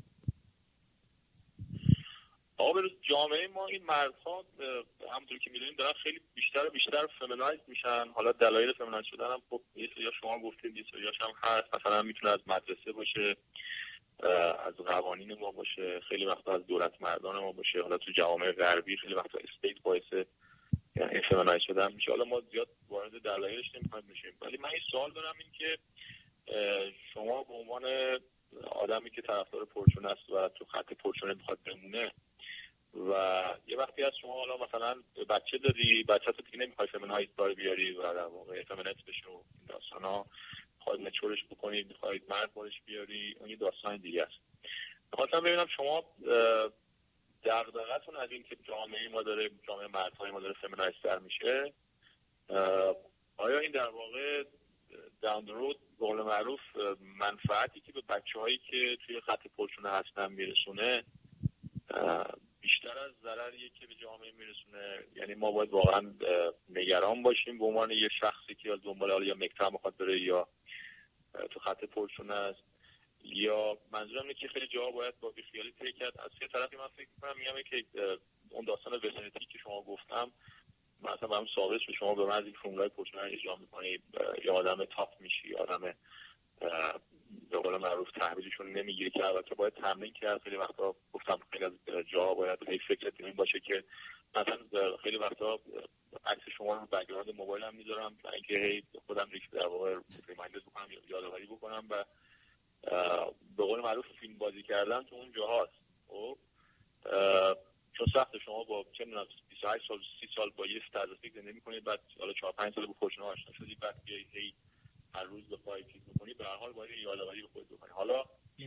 آقا به جامعه ما این مردها همونطور که میدونیم دارن خیلی بیشتر و بیشتر فمینایز میشن. حالا دلایل فمینایز شدن هم خب یه سری شما گفتید، یه سریاش هم هست، مثلا میتونه از مدرسه باشه، از قوانین ما باشه، خیلی وقتا از دولت مردان ما باشه. حالا تو جوامع غربی خیلی وقتا استیت باعث یعنی فمینایز شدن میشه. حالا ما زیاد وارد دلایلش نمیخوایم بشیم، ولی من این سوال دارم، این که شما به عنوان آدمی که طرفدار پرچون است و تو خط پرچون میخواد بمونه و یه وقتی از شما حالا مثلا بچه داری، بچه تو دیگه نمیخوای فمینایز دار بیاری و در واقع فمینیست بشه و این داستانا، میخواید مچورش بکنید، میخواید مرد بارش بیاری، اون یه داستان دیگه است. میخواستم ببینم شما دغدغه‌تون از این که جامعه ما داره، جامعه مردهای ما داره فمینایز تر میشه، آیا این در واقع داون دی رود به قول معروف منفعتی که به بچه‌هایی که توی خط پرچونه هستن میرسونه بیشتر از ضرریه که به جامعه میرسونه؟ یعنی ما باید واقعا نگران باشیم به عنوان یه شخصی که دنبال یا مکتب میخواد بره یا تو خط پرچونه است، یا منظورم اینه که خیلی جاها باید با بیخیالی طی کرد؟ از یه طرفی من فکر می‌کنم میگم که اون داستان وسنتی که شما گفتم مثلا برام ثابت شد، شما به محض اینکه فرمولای پرچونه اجرا می‌کنی یا آدم تاپ میشی، آدم به قول معروف تحویلشون نمیگیری، که البته باید تمرین کرد. خیلی وقتا گفتم خیلی از جاها باید خیلی فکرت این باشه که مثلا خیلی وقتا عکس شما رو بک‌گراند موبایلم میذارم برای اینکه خودم در واقع ریمایندر بکنم یا یادآوری بکنم و به قول معروف فیلم بازی کردن تو اون جاهاست. خب چون سخت شما با چه می‌دونم 28 سال 30 سال با یه استاتستیک زندگی می‌کنید، بعد حالا 4 5 سال با پرچونه آشنا شدید، بعد بیایید هر روز بخواید چیز بکنید، به هر حال باید یادآوری بکنید بکنید. حالا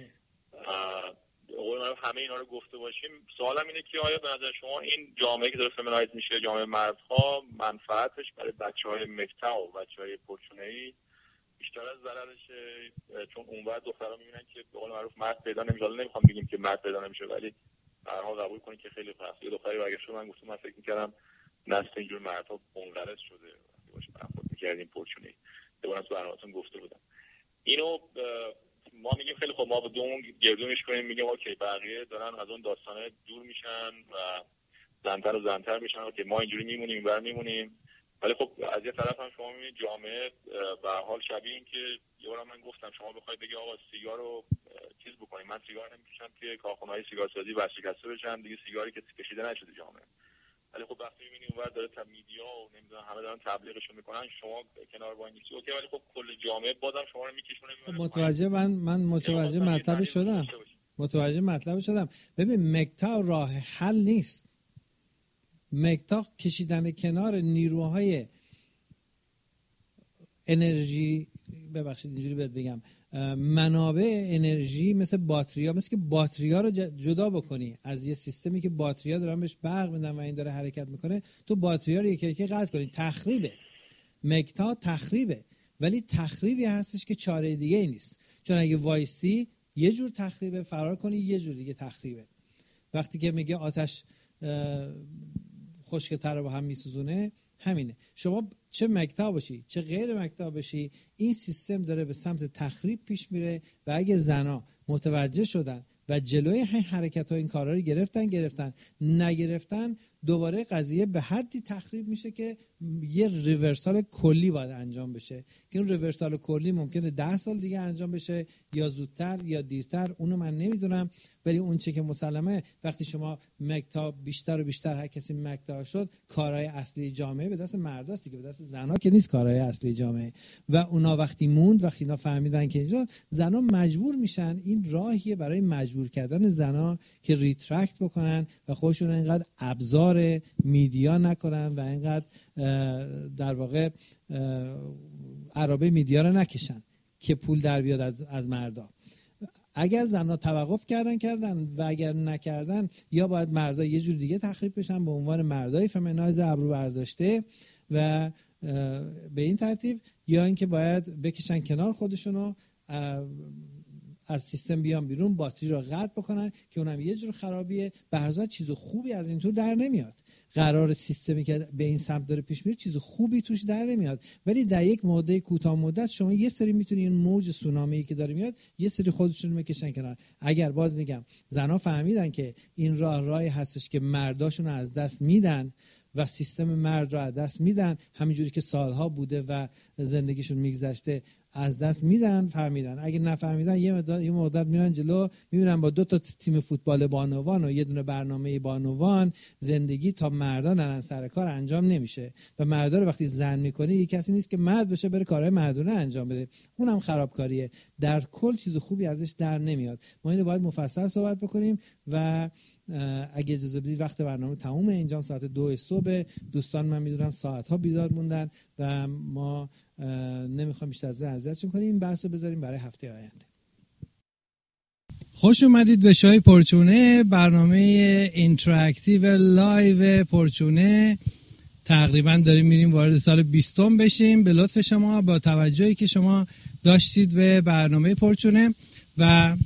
قول من همه اینا رو گفته باشیم، سوالم اینه که آیا به نظر شما این جامعه که داره فمینایز میشه، جامعه مردها، منفعتش برای بچه‌های مکتب و بچه‌های پرچونه‌ای بیشتر از ضررشه؟ چون اونور دخترا میبینن که به قول معروف مرد پیدا نمیشه. نمیخوام بگیم که مرد پیدا نمیشه، ولی به هر حال قبول کنید که خیلی فاصله دختری برگشته من گفتم من فکر می‌کردم نسل اینجور مردها منقرض شده، باشه برخورد می‌کردیم پرچونه‌ای. دوباره تو برنامه‌تون گفته بودم اینو. ما میگیم خیلی خب ما با دوم گردونش کنیم، میگیم اوکی بقیه دارن از اون داستانه دور میشن و زنتر و زنتر میشن که ما اینجوری میمونیم اینور میمونیم. ولی خب از یه طرف هم شما میبینید جامعه به هر حال شبیه این که یه بار من گفتم شما بخواید بگی آقا سیگار رو چیز بکنید، من سیگار نمیکشم که کارخونه‌های سیگارسازی ورشکسته بشن دیگه، سیگاری که کشیده نشده جامعه. ولی خب وقتی می‌بینی اونور داره میدیا و نمیدونم همه دارن تبلیغش میکنن، شما کنار وای نیستی اوکی، ولی خب کل جامعه بازم شما رو میکشونه. متوجه من متوجه مطلب شدم. ببین مکتا راه حل نیست. مکتا کشیدن کنار نیروهای انرژی، ببخشید اینجوری بهت بگم، منابع انرژی مثل باتریا، مثل که باتریا رو جدا بکنی از یه سیستمی که باتریا دارن بهش برق میدن و این داره حرکت میکنه، تو باتریا رو یکی یکی قطع کنی. تخریبه. مکتا تخریبه، ولی تخریبی هستش که چاره دیگه ای نیست. چون اگه وایستی یه جور تخریبه، فرار کنی یه جور دیگه تخریبه. وقتی که میگه آتش خشک‌تر رو با هم میسوزونه، همینه. شما چه مکتا باشی چه غیر مکتا باشی، این سیستم داره به سمت تخریب پیش میره و اگه زنا متوجه شدن و جلوی حرکت ها این کارا رو گرفتن نگرفتن، دوباره قضیه به حدی تخریب میشه که یه ریورسال کلی باید انجام بشه که اون ریورسال کلی ممکنه 10 سال دیگه انجام بشه یا زودتر یا دیرتر، اونو من نمیدونم. ولی اون چه که مسلمه وقتی شما مکتا بیشتر و بیشتر هر کسی مکتا شد، کارهای اصلی جامعه به دست مرداست دیگه، به دست زنا که نیست کارهای اصلی جامعه. و اونا وقتی اینا فهمیدن که اینجا زنا مجبور میشن، این راهیه برای مجبور کردن زنا که ریترکت بکنن و خودشون اینقدر ابزار میدیا نکنن و اینقدر در واقع عرابه میدیا رو نکشن که پول در بیاد از مردا. اگر زنها توقف کردن و اگر نکردن، یا باید مردا یه جور دیگه تخریب بشن به عنوان مردای فمینایز ابرو برداشته و به این ترتیب، یا اینکه باید بکشن کنار خودشونو، از سیستم بیان بیرون، باتری رو قطع بکنن که اونم یه جور خرابیه. به هر حال چیز خوبی از این تو در نمیاد. قرار سیستمی که به این سمت داره پیش میره چیز خوبی توش در نمیاد، ولی در یک مدت کوتاه مدت شما یه سری میتونی این موج سونامی که داره میاد یه سری خودشون رو میکشن کنار. اگر باز میگم زنا فهمیدن که این راهی هستش که مرداشون رو از دست میدن و سیستم مرد رو از دست میدن، همینجوری که سالها بوده و زندگیشون میگذشته از دست میدن، فهمیدن. اگه نفهمیدن یه مدت میرن جلو، میبینن با 2 تا تیم فوتبال بانوان و یه دونه برنامه بانوان زندگی تا مردا نرن سر کار انجام نمیشه. و مردا رو وقتی زن میکنه یه کسی نیست که مرد بشه بره کارهای مردونه انجام بده، اونم خرابکاریه. در کل چیز خوبی ازش در نمیاد. ما اینو باید مفصل صحبت بکنیم و اگه اجازه بدید وقت برنامه تمومه. اینجا ساعت 2 صبح، دوستان من میدونم ساعت ها بیدار موندن و ما نمیخوام بیشتر از اذیتشون کنیم. این بحث رو بذاریم برای هفته آینده. خوش اومدید به شای پرچونه، برنامه اینتراکتیو لایو پرچونه. تقریبا داریم میریم وارد سال 20 بشیم. به لطف شما، با توجهی که شما داشتید به برنامه پرچونه و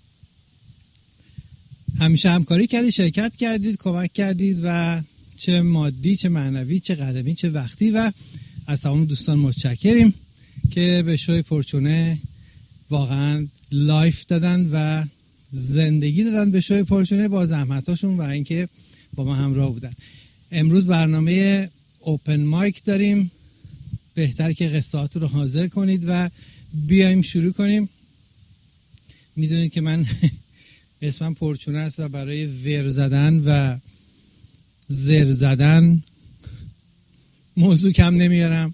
همیشه همکاری کردید، شرکت کردید، کمک کردید و چه مادی، چه معنوی، چه قدمی، چه وقتی، و از تمام دوستان متشکریم که به شوی پرچونه واقعا لایف دادن و زندگی دادن به شوی پرچونه با زحمتاشون و اینکه با ما همراه بودن. امروز برنامه اوپن مایک داریم. بهتر که قصه‌هات رو حاضر کنید و بیایم شروع کنیم. میدونید که من اسمم پرچونه است و برای ور زدن و زر زدن موضوع کم نمیارم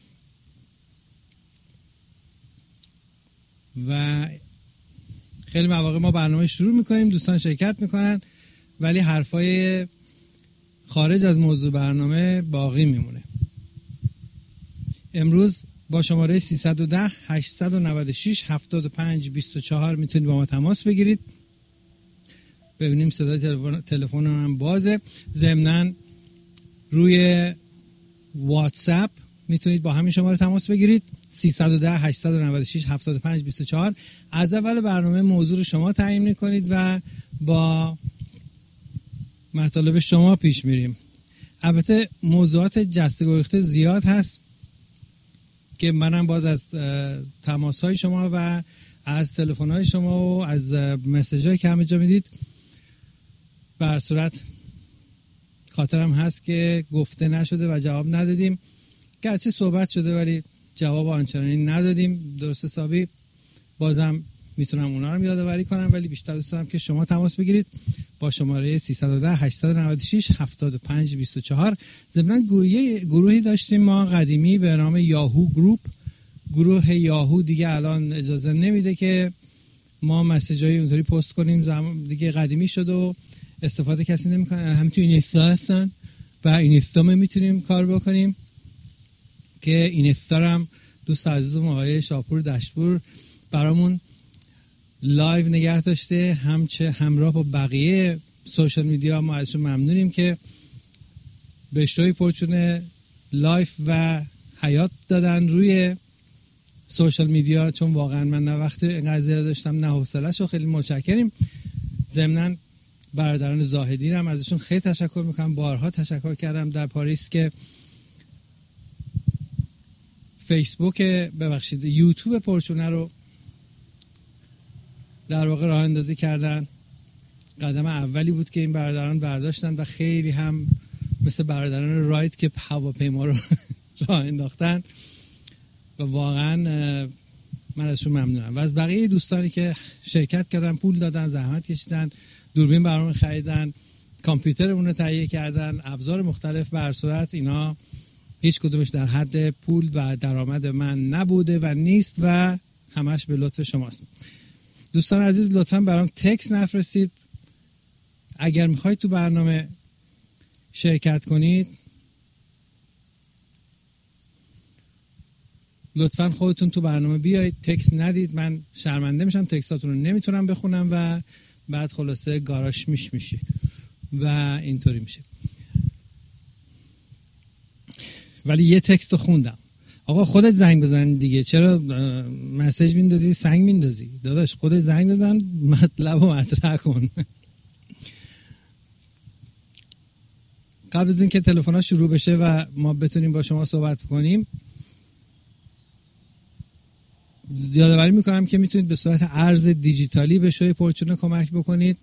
و خیلی مواقع ما برنامه شروع میکنیم، دوستان شرکت میکنن ولی حرفای خارج از موضوع برنامه باقی میمونه. امروز با شماره 310 896 7524 میتونید با ما تماس بگیرید. ببینیم صدای تلفن من بازه. ضمناً روی واتساپ میتونید با همین شماره تماس بگیرید 310 896 7524. از اول برنامه موضوع رو شما تعیین میکنید و با مطالب شما پیش میریم. البته موضوعات جسته گریخته زیاد هست که منم باز از تماس‌های شما و از تلفن‌های شما و از مسیج‌هایی که همه جا میدید به هر صورت خاطرم هست که گفته نشده و جواب ندادیم. گرچه صحبت شده ولی جواب آنچنانی ندادیم درست حسابی. بازم میتونم اونا رو یادآوری کنم ولی بیشتر دوست دارم که شما تماس بگیرید با شماره 310 896 7524. ضمناً گروهی داشتیم ما قدیمی به نام یاهو گروپ. گروه یاهو دیگه الان اجازه نمیده که ما مسیجای اونطوری پست کنیم، دیگه قدیمی شد و استفاده کسی نمیکنه. هم تو اینستا هستن و اینستا میتونیم کار بکنیم که اینستا هم دوست عزیزم آقای شاپور دشپور برامون لایو نگه داشته، همراه با بقیه سوشال میدیا. ما ازشون ممنونیم که به شوی پرچونه لایف و حیات دادن روی سوشال میدیا، چون واقعا من نه وقت اینقدر زیاد داشتم نه حوصله‌شو. خیلی متشکریم. ضمناً برادران زاهدی هم ازشون خیلی تشکر میکنم. بارها تشکر کردم در پاریس که یوتیوب پرچونه رو در واقع راه اندازی کردن. قدم اولی بود که این برادران برداشتن و خیلی هم مثل برادران رایت که هواپیما رو راه انداختن و واقعا من ازشون ممنونم و از بقیه دوستانی که شرکت کردن، پول دادن، زحمت کشیدن، دوربین برامون خریدن، کامپیوترمون رو تهیه کردن، ابزار مختلف. به هر صورت اینا هیچ کدومش در حد پول و درآمد من نبوده و نیست و همش به لطف شماست. دوستان عزیز لطفاً برام تکست نفرستید. اگر میخواید تو برنامه شرکت کنید لطفاً خودتون تو برنامه بیایید، تکست ندید. من شرمنده میشم، تکستاتون رو نمیتونم بخونم و بعد خلاصه گاراش میشه و اینطوری میشه. ولی یه تکست رو خوندم. آقا خودت زنگ بزن دیگه، چرا مسیج میندازی سنگ میندازی؟ داداش خودت زنگ بزن، مطلب رو مطرح کن. قبل از اینکه تلفن‌ها شروع بشه و ما بتونیم با شما صحبت کنیم یادآوری میکنم که میتونید به صورت ارز دیجیتالی به شوی پورچونه کمک بکنید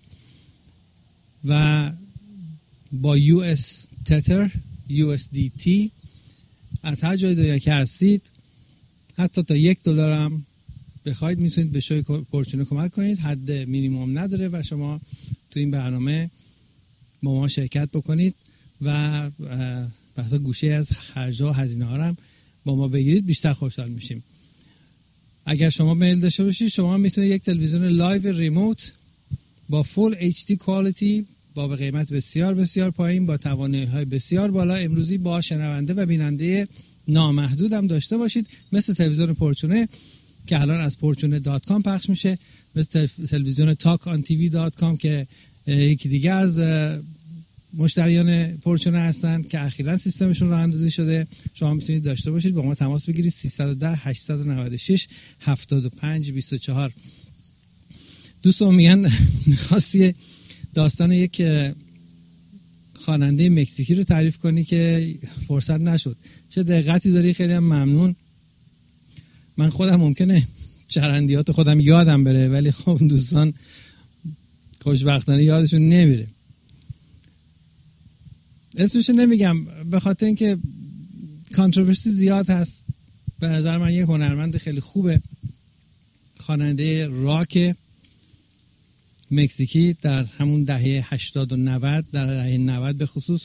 و با US تتر USDT از هر جای دنیا که هستید حتی تا $1 هم بخواید میتونید به شوی پورچونه کمک کنید. حد مینیمم نداره و شما تو این برنامه با ما شرکت بکنید و بحثا گوشه از خرج‌ها و هزینه‌ها هم با ما بگیرید، بیشتر خوشحال میشیم. اگر شما میل داشته باشید شما میتونید یک تلویزیون لایو ریموت با فول HD کوالیتی با به قیمت بسیار بسیار پایین با توانایی‌های بسیار بالا امروزی با شنونده و بیننده نامحدود هم داشته باشید، مثل تلویزیون پورچونه که الان از porchune.com پخش میشه، مثل تلویزیون talkontv.com که یکی دیگه از مشتریان پورچونه هستن که اخیراً سیستمشون راه اندازی شده. شما میتونید داشته باشید، با ما تماس بگیرید 310 896 7524. دوستان میگن می‌خواستی داستان یک خواننده مکزیکی رو تعریف کنی که فرصت نشد. چه دقتی داری، خیلی هم ممنون. من خودم ممکنه چرندیات خودم یادم بره ولی خب دوستان خوشبختانه یادشون نمیره. اسمشو نمیگم به خاطر اینکه کانتروورسی زیاد هست. به نظر من یه هنرمند خیلی خوبه، خواننده راک مکزیکی در همون دهه 80 و 90، در دهه 90 به خصوص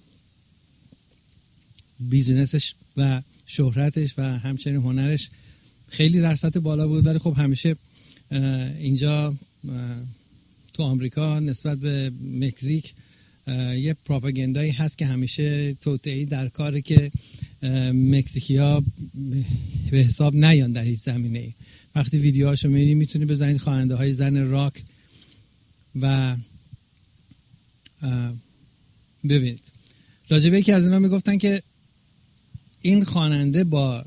بیزینسش و شهرتش و همچنین هنرش خیلی در سطح بالا بود، ولی خب همیشه اینجا تو آمریکا نسبت به مکزیک یه پروپاگاندایی هست که همیشه توطئه‌ای در کاره که مکزیکی‌ها به حساب نیان در هیچ زمینه‌ای. وقتی ویدیوهاشو می‌بینید میتونید بزنید خواننده‌های زن راک و ببینید. راجبه یکی از اینا میگفتن که این خواننده با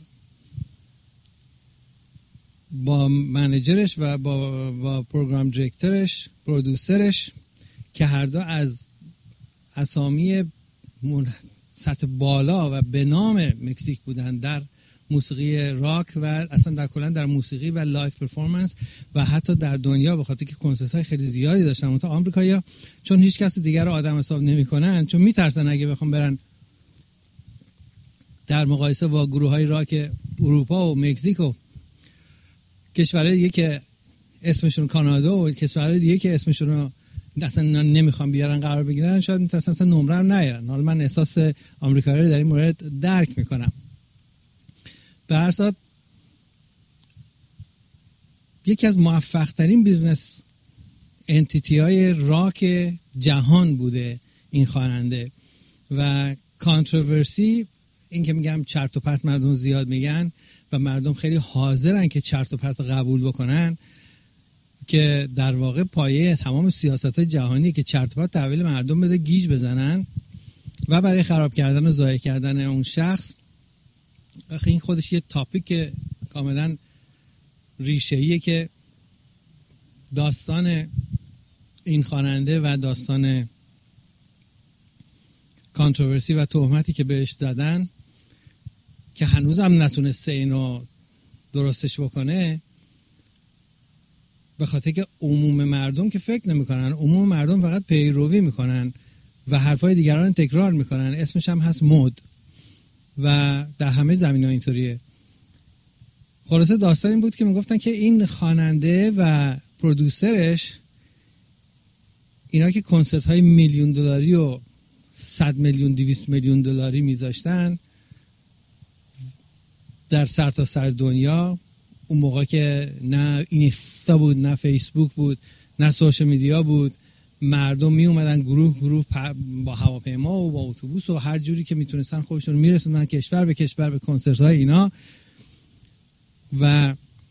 منیجرش و با پروگرام دیرکتورش، پرودوسرش که هر دو از اسامی سطح بالا و به نام مکزیک بودن در موسیقی راک و اصلا در کلا در موسیقی و لایف پرفورمنس و حتی در دنیا، به خاطر که کنسرت‌های خیلی زیادی داشتن. اون تا آمریکایی‌ها چون هیچ کس دیگر رو آدم حساب نمی‌کنن، چون میترسن اگه بخوام برن در مقایسه با گروه‌های راک اروپا و مکزیک و کشورهای دیگه که اسمشون کانادا و کشورهای دیگه که اسمشون رو اصلا نمیخوام بیارن قرار بگیرن، شاید میتونن اصلا نمره هم نیارن. حالا من احساس آمریکایی رو در این مورد درک میکنم. به هر صورت یکی از موفق ترین بیزنس انتیتی های راک جهان بوده این خواننده و کانتروورسی، این که میگم چرت و پرت مردم زیاد میگن و مردم خیلی حاضرن که چرت و پرت قبول بکنن، که در واقع پایه تمام سیاست‌های جهانی که چرت و پرت تحویل مردم بده گیج بزنن و برای خراب کردن و ضایع کردن اون شخص. این خودش یه تاپیک کاملا ریشه‌ایه که داستان این خواننده و داستان کانتروورسی و تهمتی که بهش زدن که هنوز هم نتونسته اینو درستش بکنه، به خاطر که عموم مردم که فکر نمی‌کنن، عموم مردم فقط پیروی میکنن و حرفای دیگران تکرار میکنن. اسمش هم هست مد و در همه زمینه‌ها اینطوریه. خلاصه داستان این بود که میگفتن که این خواننده و پرودوسرش اینا که کنسرت های $1,000,000 و 100 میلیون 200 میلیون دلاری میذاشتن در سرتاسر دنیا، اون موقع که نه اینستا بود، نه فیسبوک بود، نه سوشال میدیا بود، مردم می اومدن گروه با هواپیما و با اتوبوس و هر جوری که میتونستن خودشون میرسوندن کشور به کشور به کنسرت های اینا. و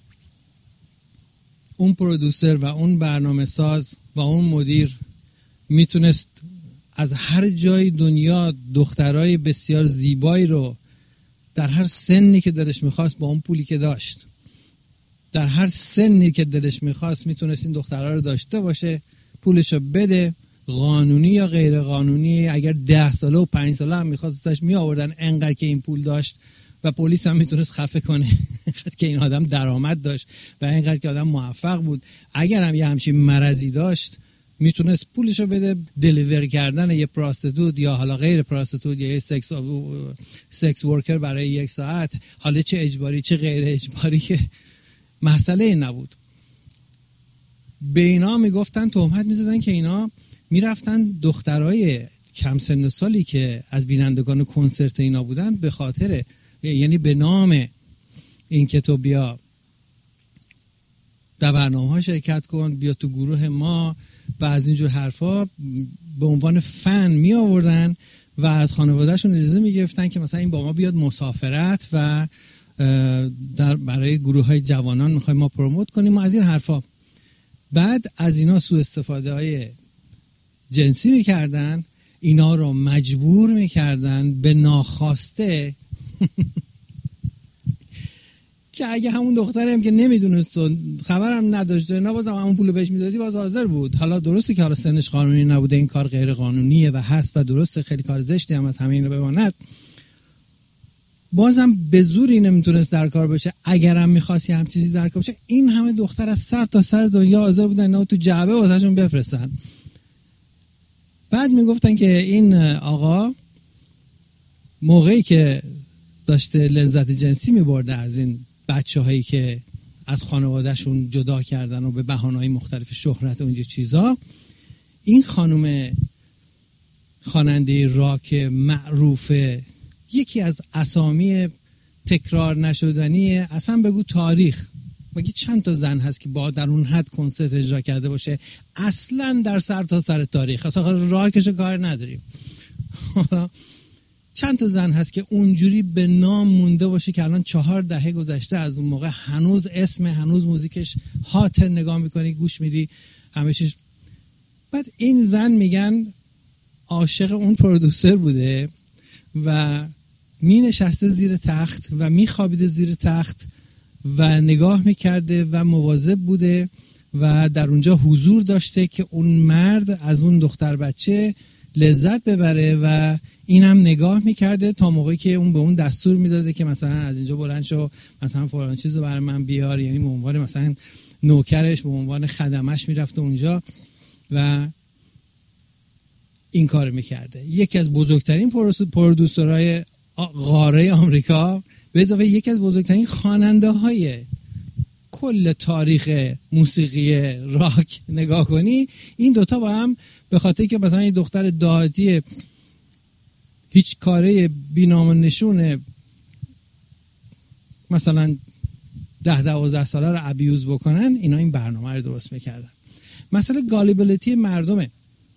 اون پرودوسر و اون برنامه ساز و اون مدیر میتونست از هر جای دنیا دخترای بسیار زیبایی رو در هر سنی که دلش میخواست با اون پولی که داشت، در هر سنی که دلش میخواست میتونست این دخترها رو داشته باشه، پولشو بده، قانونی یا غیر قانونی. اگر 10 ساله و 5 ساله هم میخواستش می آوردن، انقدر که این پول داشت و پلیس هم میتونست خفه کنه انقدر که این آدم درآمد داشت و انقدر که آدم موفق بود. اگر هم یه همچین مرضی داشت میتونست پولشو بده دلیور کردن یه پراستیتوت یا حالا غیر پراستیتوت یا یه سکس ورکر برای 1 ساعت، حالا چه اجباری چه غیر اجباری که مسئله این نبود. به اینا میگفتن، تهمت میزدن که اینا میرفتن دخترای کم سن و سالی که از بینندگان کنسرت اینا بودن به خاطر، یعنی به نام این که تو بیا در برنامه ها شرکت کن، بیا تو گروه ما و از اینجور حرفا، به عنوان فن می آوردن و از خانوادهشون اجازه می گرفتن که مثلا این با ما بیاد مسافرت و برای گروه های جوانان میخوایم ما پروموت کنیم و از این حرفا. بعد از اینا سوء استفاده های جنسی میکردن، اینا رو مجبور میکردن به ناخواسته که اگه همون دخترم که نمیدونست و خبرم نداشت و بازم همون پولو بهش میدادی باز حاضر بود. حالا درسته که حالا سنش قانونی نبوده، این کار غیر قانونیه و هست و درسته خیلی کار زشتی هم از همه اینا بماند، بازم به زوری نمیتونست در کار بشه. اگرم میخواست هم چیزی در کار بشه، این همه دختر از سر تا سر دنیا حاضر بودن اینا تو جعبه واسهشون بفرستن. بعد میگفتن که این آقا موقعی که داشته لذت جنسی میبرده از این بچه‌هایی که از خانوادهشون جدا کردن و به بهانه‌های مختلف شهرت و اینجور چیزا، این خانم خواننده راک معروف، یکی از اسامی تکرار نشدنی اصلا بگو تاریخ، مگه چند تا زن هست که با در اون حد کنسرت اجرا کرده باشه اصلا در سر تا سر تاریخ؟ اصلا راکش کار نداریم. چند تا زن هست که اونجوری به نام مونده باشه که الان 4 دهه گذشته از اون موقع، هنوز اسم، هنوز موزیکش هات، نگاه میکنی گوش میدی همه چیز. بعد این زن میگن عاشق اون پرودوسر بوده و می نشسته زیر تخت و می خوابیده زیر تخت و نگاه میکرده و مواظب بوده و در اونجا حضور داشته که اون مرد از اون دختر بچه لذت ببره و این هم نگاه میکرده تا موقعی که اون به اون دستور میداده که مثلا از اینجا بلند شو، مثلا فلان چیزو برای من بیار، یعنی به عنوان مثلا نوکرش، به عنوان خدمش میرفته اونجا و این کار میکرده. یکی از بزرگترین پرودوسرهای قاره آمریکا، به اضافه یکی از بزرگترین خواننده های کل تاریخ موسیقی راک نگاه کنی، این دوتا با هم به خاطر که مثلا یه دختر دهاتی هیچ کاره بی‌نام و نشونه مثلا 10-12 ساله رو ابیوز بکنن، اینا این برنامه رو درست میکردن. مسئله گالیبیلیتی مردمه.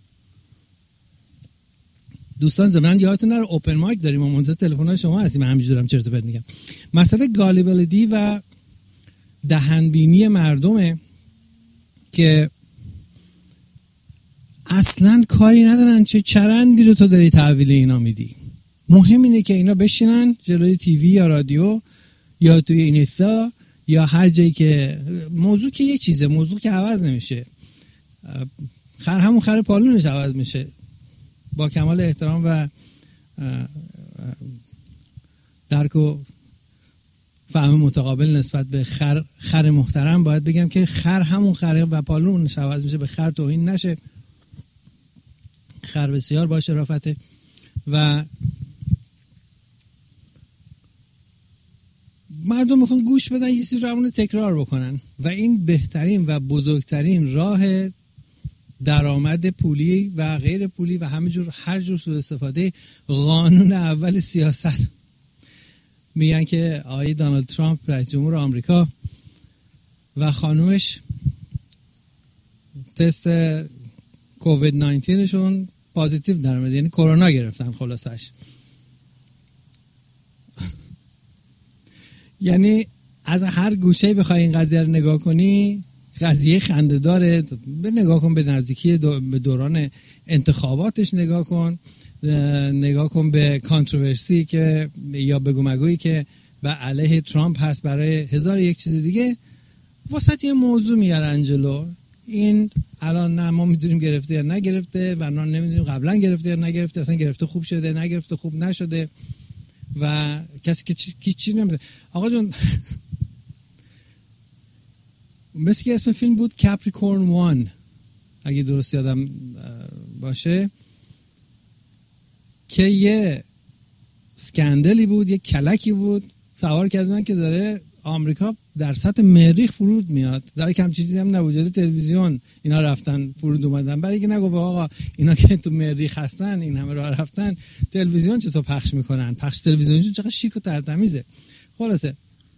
دوستان زمان یادتون نره اوپن مایک داریم و منتظر تلفن‌های شما هستیم، همینجورم چرت و پرت میگم. مسئله گالیبیلیتی و دهنبینی مردمه که اصلا کاری ندارن چه چرندی رو تو داری تحویل اینا میدی. مهم اینه که اینا بشینن جلوی تیوی یا رادیو یا توی اینستا یا هر جایی که موضوع که یه چیزه، موضوع که عوض نمیشه، همون خر پالونش عوض میشه. با کمال احترام و درک و فهم متقابل نسبت به خر محترم باید بگم که خر همون خره و پالونش عوض میشه، به خر توهین نشه. خر بسیار با شرافته و مردم میخوان گوش بدن، یه چیزی رو همون تکرار بکنن و این بهترین و بزرگترین راه درآمد پولی و غیر پولی و هر جور سوء استفاده قانون اول سیاست. میگن که آقای دونالد ترامپ رئیس جمهور آمریکا و خانومش تست کووید 19 شون پوزیتیو در اومد، یعنی کرونا گرفتن خلاصش. یعنی از هر گوشه بخوای این قضیه رو نگاه کنی قضیه خنده داره. نگاه کن به نزدیکی به دوران انتخاباتش، نگاه کن به کانتروورسی که یا بگو مگویی که به علیه ترامپ هست برای هزار یک چیز دیگه. واسط یه موضوع میارن جلو، این الان نه ما میدونیم گرفته یا نگرفته و نه نمیدونیم قبلا گرفته یا نگرفته، اصلا گرفته خوب شده نگرفته خوب نشده و کسی که چی نمیده. آقا جون مثل که اسم فیلم بود کپریکورن 1 اگه درست یادم باشه، که یه سکندلی بود، یه کلکی بود سوار کردن که داره آمریکا در سطح مریخ فرود میاد، داره که همچین چیزی هم نبود. تلویزیون اینا رفتن فرود اومدن، برای که نگفت آقا اینا که تو مریخ هستن این همه راه رفتن تلویزیون چطور پخش میکنن، پخش تلویزیونشون چقدر شیک و ترتمیزه. خلاصه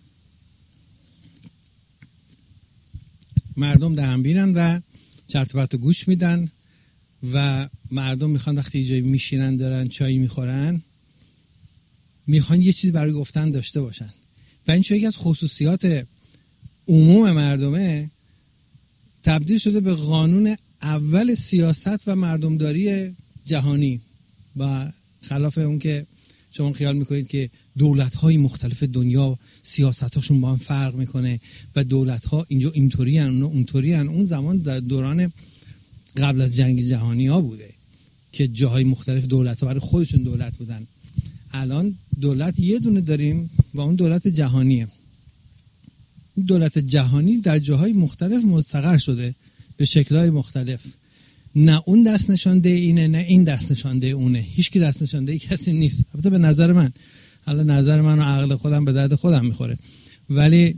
مردم دهنبینن و چرت و پرت گوش میدن و مردم میخوان وقتی جایی میشینن دارن چای میخورن میخوان یه چیزی برای گفتن داشته باشن و این یکی از خصوصیات عموم مردمه، تبدیل شده به قانون اول سیاست و مردمداری جهانی. و خلاف اون که شما خیال میکنید که دولت‌های مختلف دنیا سیاستاشون با هم فرق میکنه و دولت‌ها اینجا اینطوری ان اونا اونطوری ان. اون زمان در دوران قبل از جنگ جهانی ها بوده که جاهای مختلف دولت‌ها برای خودشون دولت بودن. الان دولت یه دونه داریم و اون دولت جهانیه. دولت جهانی در جاهای مختلف مستقر شده به شکل‌های مختلف. نه اون دست نشانده اینه نه این دست نشانده اونه، هیچ کی دست نشانده کسی نیست. البته به نظر من، حالا نظر من و عقل خودم به درد خودم میخوره، ولی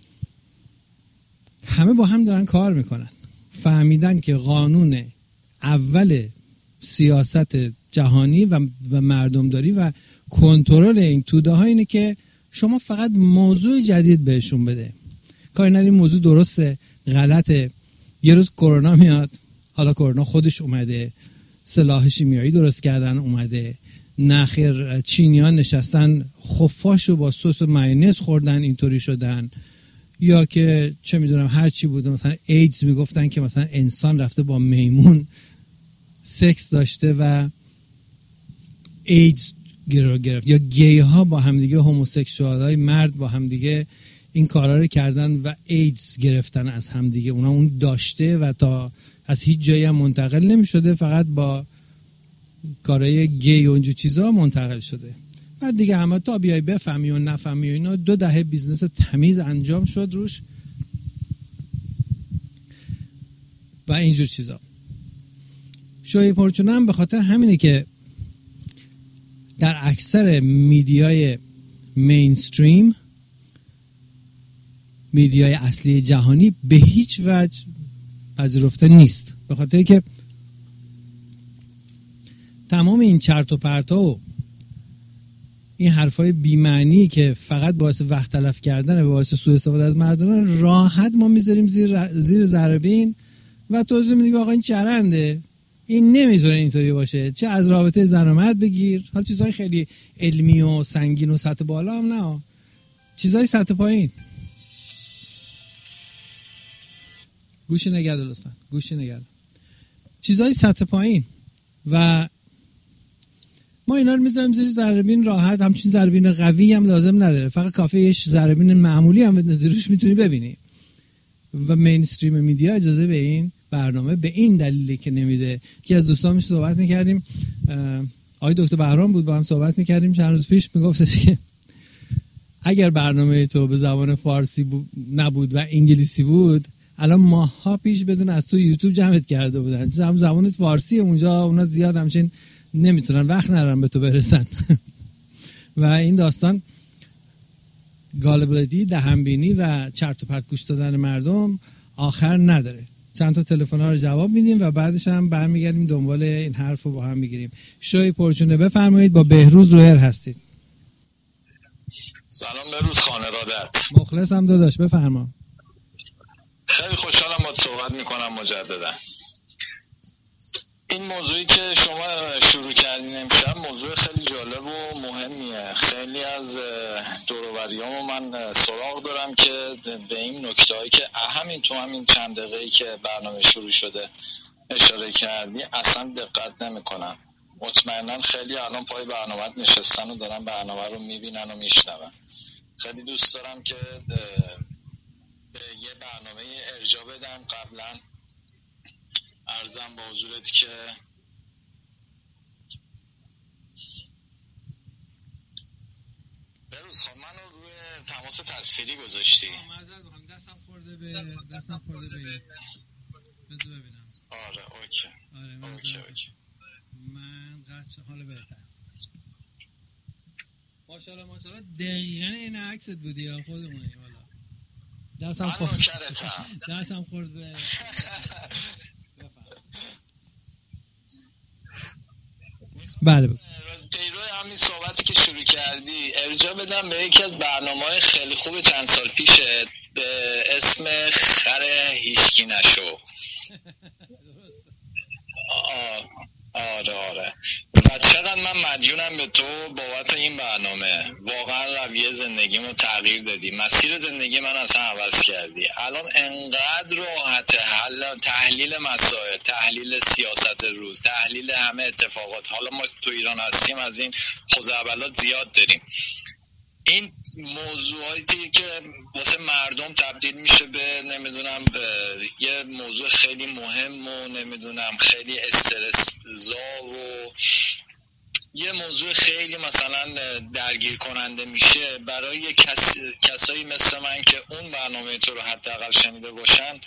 همه با هم دارن کار میکنن. فهمیدن که قانون اول سیاست جهانی و مردمداری و کنترل این توده ها اینه که شما فقط موضوع جدید بهشون بده. کاری نداری موضوع درسته غلطه. یه روز کرونا میاد، حالا کرونا خودش اومده، سلاح شیمیایی درست کردن اومده، نخیر چینیان نشستن خفاشو با سس و مایونز خوردن اینطوری شدن، یا که چه میدونم هر چی بوده، مثلا ایدز میگفتن که مثلا انسان رفته با میمون سکس داشته و ایدز گرفت، یا گی ها با همدیگه، هوموسکسوال های مرد با همدیگه این کارا رو کردن و ایدز گرفتن از همدیگه. اونا اون داشته و تا از هیچ جایی هم منتقل نمیشده، فقط با کارهای گی و اینجور چیزا منتقل شده. بعد دیگه همه تا بیای بفهمی و نفهمی و اینا 2 دهه بیزنس تمیز انجام شد روش و اینجور چیزا. شوی پرچونه هم به خاطر همینه که در اکثر میدیای مینستریم، میدیای اصلی جهانی، به هیچ وجه پذیرفته نیست، به خاطر که تمام این چرت و پرتا و این حرفای بی‌معنی که فقط باعث وقت تلف کردن و باعث سوء استفاده از مردم، راحت ما میذاریم زیر ذره و توضیح میدیم آقا این چرنده، این نمیتونه اینطوری باشه، چه از رابطه زن و مرد بگیر، حالا چیزهای خیلی علمی و سنگین و سطح بالا هم نه، چیزهای سطح پایین. گوشی نگرد لطفا، گوشی نگرد. چیزهای سطح پایین و ما اینا رو میذاریم زیر ذره‌بین راحت. همچین ذره‌بین قوی هم لازم نداره، فقط کافیه یه ذره‌بین معمولی هم بزنی زیرش میتونی ببینی. و مینستریم میدیا اجازه به این برنامه به این دلیلی که نمیده. که از دوستانش صحبت میکردیم، آقای دکتر بهرام بود، با هم صحبت میکردیم چند روز پیش، میگفتش که اگر برنامه تو به زبان فارسی نبود و انگلیسی بود الان ماها پیش بدون از تو یوتیوب جمعت کرده بودن. زبانت فارسیه اونجا، اونا زیاد همچین نمیتونن، وقت ندارن به تو برسن. و این داستان گالبیلیتی، دهنبینی و چرت و پرت گوش دادن مردم آخر نداره. چند تا تلفن‌ها رو جواب میدیم و بعدش هم برمیگردیم دنبال این حرف رو با هم میگیریم. شوی پرچونه بفرمایید، با بهروز رویر هستید. سلام بهروز خان، ارادت. مخلصم داداش، بفرما. خیلی خوشحالم باهات صحبت میکنم مجددا. این موضوعی که شما شروع کردین امشب موضوع خیلی جالب و مهمیه. خیلی از دور و بریامو من سراغ دارم که به این نکته‌هایی که همین چند دقیقه‌ای که برنامه شروع شده اشاره کردی اصلا دقت نمیکنن. مطمئنا خیلی الان پای برنامه نشستن و دارن برنامه رو میبینن و میشنون. خیلی دوست دارم که به یه برنامه ارجاع بدم. قبلا عرضم با حضورت که بروز خب منو روی تماس تصویری گذاشتی. دستم خورده به بذار ببینم. آره اوکی. اوکی. من قطع حال بهتر. ماشاءالله دقیقاً این عکست بودی یا خودمونی؟ والا دستم خورد به بله. پیرو همین صحبتی که شروع کردی ارجاع بدم به یکی از برنامه‌های خیلی خوب چند سال پیش به اسم خر هیچکی نشو. آره و چقدر من مدیونم به تو بابت این برنامه. واقعا رویه زندگیمو تغییر دادی، مسیر زندگی من اصلا عوض کردی. الان انقدر راحت تحلیل مسائل، تحلیل سیاست روز، تحلیل همه اتفاقات. حالا ما تو ایران هستیم، از این خزعبلات زیاد داریم. این موضوعاتی که واسه مردم تبدیل میشه به نمیدونم یه موضوع خیلی مهم و نمیدونم خیلی استرس زا و یه موضوع خیلی مثلا درگیر کننده میشه برای کسایی مثل من که اون برنامه تو رو حداقل شنیده باشن.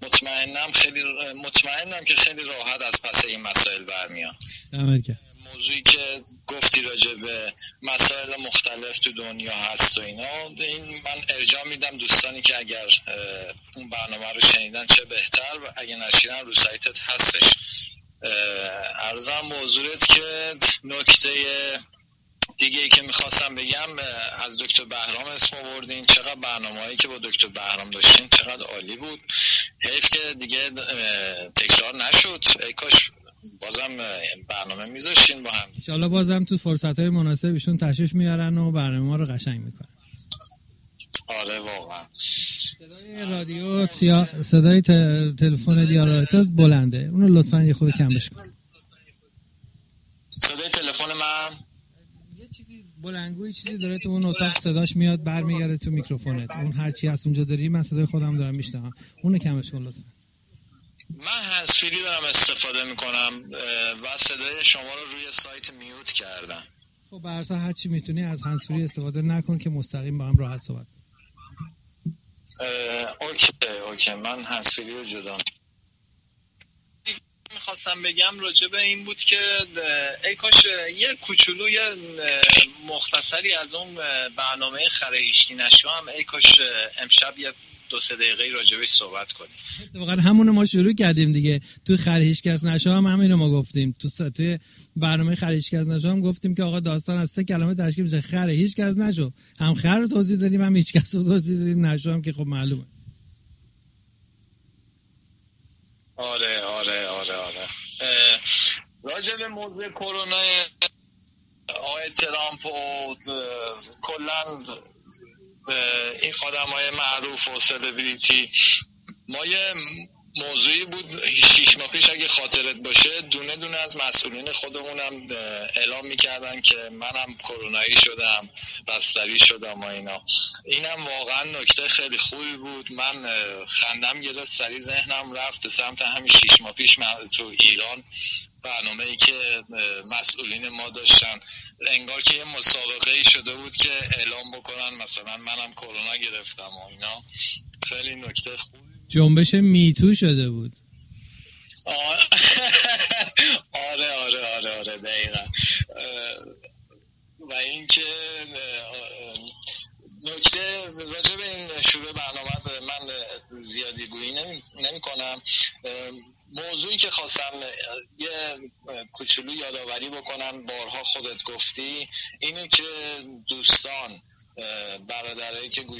مطمئنم که خیلی راحت از پس این مسائل برمیان. موضوعی که گفتی راجع به مسائل مختلف تو دنیا هست و اینا، این من ارجاع میدم دوستانی که اگر اون برنامه رو شنیدن چه بهتر، و اگه نشیدن رو سایتت هستش. عرضم به حضورت که نکته دیگه ای که میخواستم بگم، از دکتر بهرام اسم آوردین. چقدر برنامه‌هایی که با دکتر بهرام داشتین چقدر عالی بود. حیف که دیگه تکرار نشد. ای کاش بازم برنامه میذاشتین با هم. انشالله بازم تو فرصت‌های مناسبشون تشریف میارن و برنامه ما رو قشنگ میکنن. آره واقعا. صدای رادیو یا صدای تلفن دیالایتت بلنده، اونو لطفاً یه خود کمش کن. صدای تلفن من یه چیزی بلندگویی چیزی داره تو اون اتاق صداش میاد برمیگرده تو میکروفونت. اون هر چی هست اونجا داری، من صدای خودم دارم میشنوم، اونو کمش کن لطفاً. من هندزفری دارم استفاده میکنم و صدای شما رو روی سایت میوت کردم. خب برسا هر چی میتونی از هندزفری استفاده نکن که مستقیم با هم راحت صحبت کنیم. اوکی من هندزفری رو جدا میخواستم بگم راجع به این بود که ای کاش یه کوچولو یه مختصری از اون برنامه خر هیچکی نشو هم ای کاش امشب یه 2-3 دقیقه راجبش صحبت کنیم. اتفاقا همون ما شروع کردیم دیگه. تو خر هیچکس نشو هم همینو ما گفتیم. توی برنامه خر هیچکس نشو هم گفتیم که آقا داستان از 3 کلمه تشکیل میشه. خر هیچکس نشو. هم خر رو توضیح دادیم، هم هیچکس رو توضیح دادیم، نشو هم که خب معلومه. آره راجع به موضوع کرونا آقای ترامپ و کلاً این آدمای معروف و سلبریتی، ما یه موضوعی بود 6 ماه پیش اگه خاطرت باشه، دونه دونه از مسئولین خودمونم اعلام میکردن که منم کرونایی شدم، بستری شدم و اینا. اینم واقعا نکته خیلی خوبی بود. من خندم گرفت، سری ذهنم رفت به سمت همین 6 ماه پیش تو ایران برنامه‌ای که مسئولین ما داشتن، انگار که یه مسابقه‌ای شده بود که اعلام بکنن مثلا منم کرونا گرفتم و اینا. خیلی نکته خوبی. جنبش میتو شده بود. آره دقیقا. و اینکه نکته راجع به این شروع برنامه من زیادی گویی نمی کنم. موضوعی که خواستم یه کوچولو یادآوری بکنم، بارها خودت گفتی، اینه که دوستان برادرایی که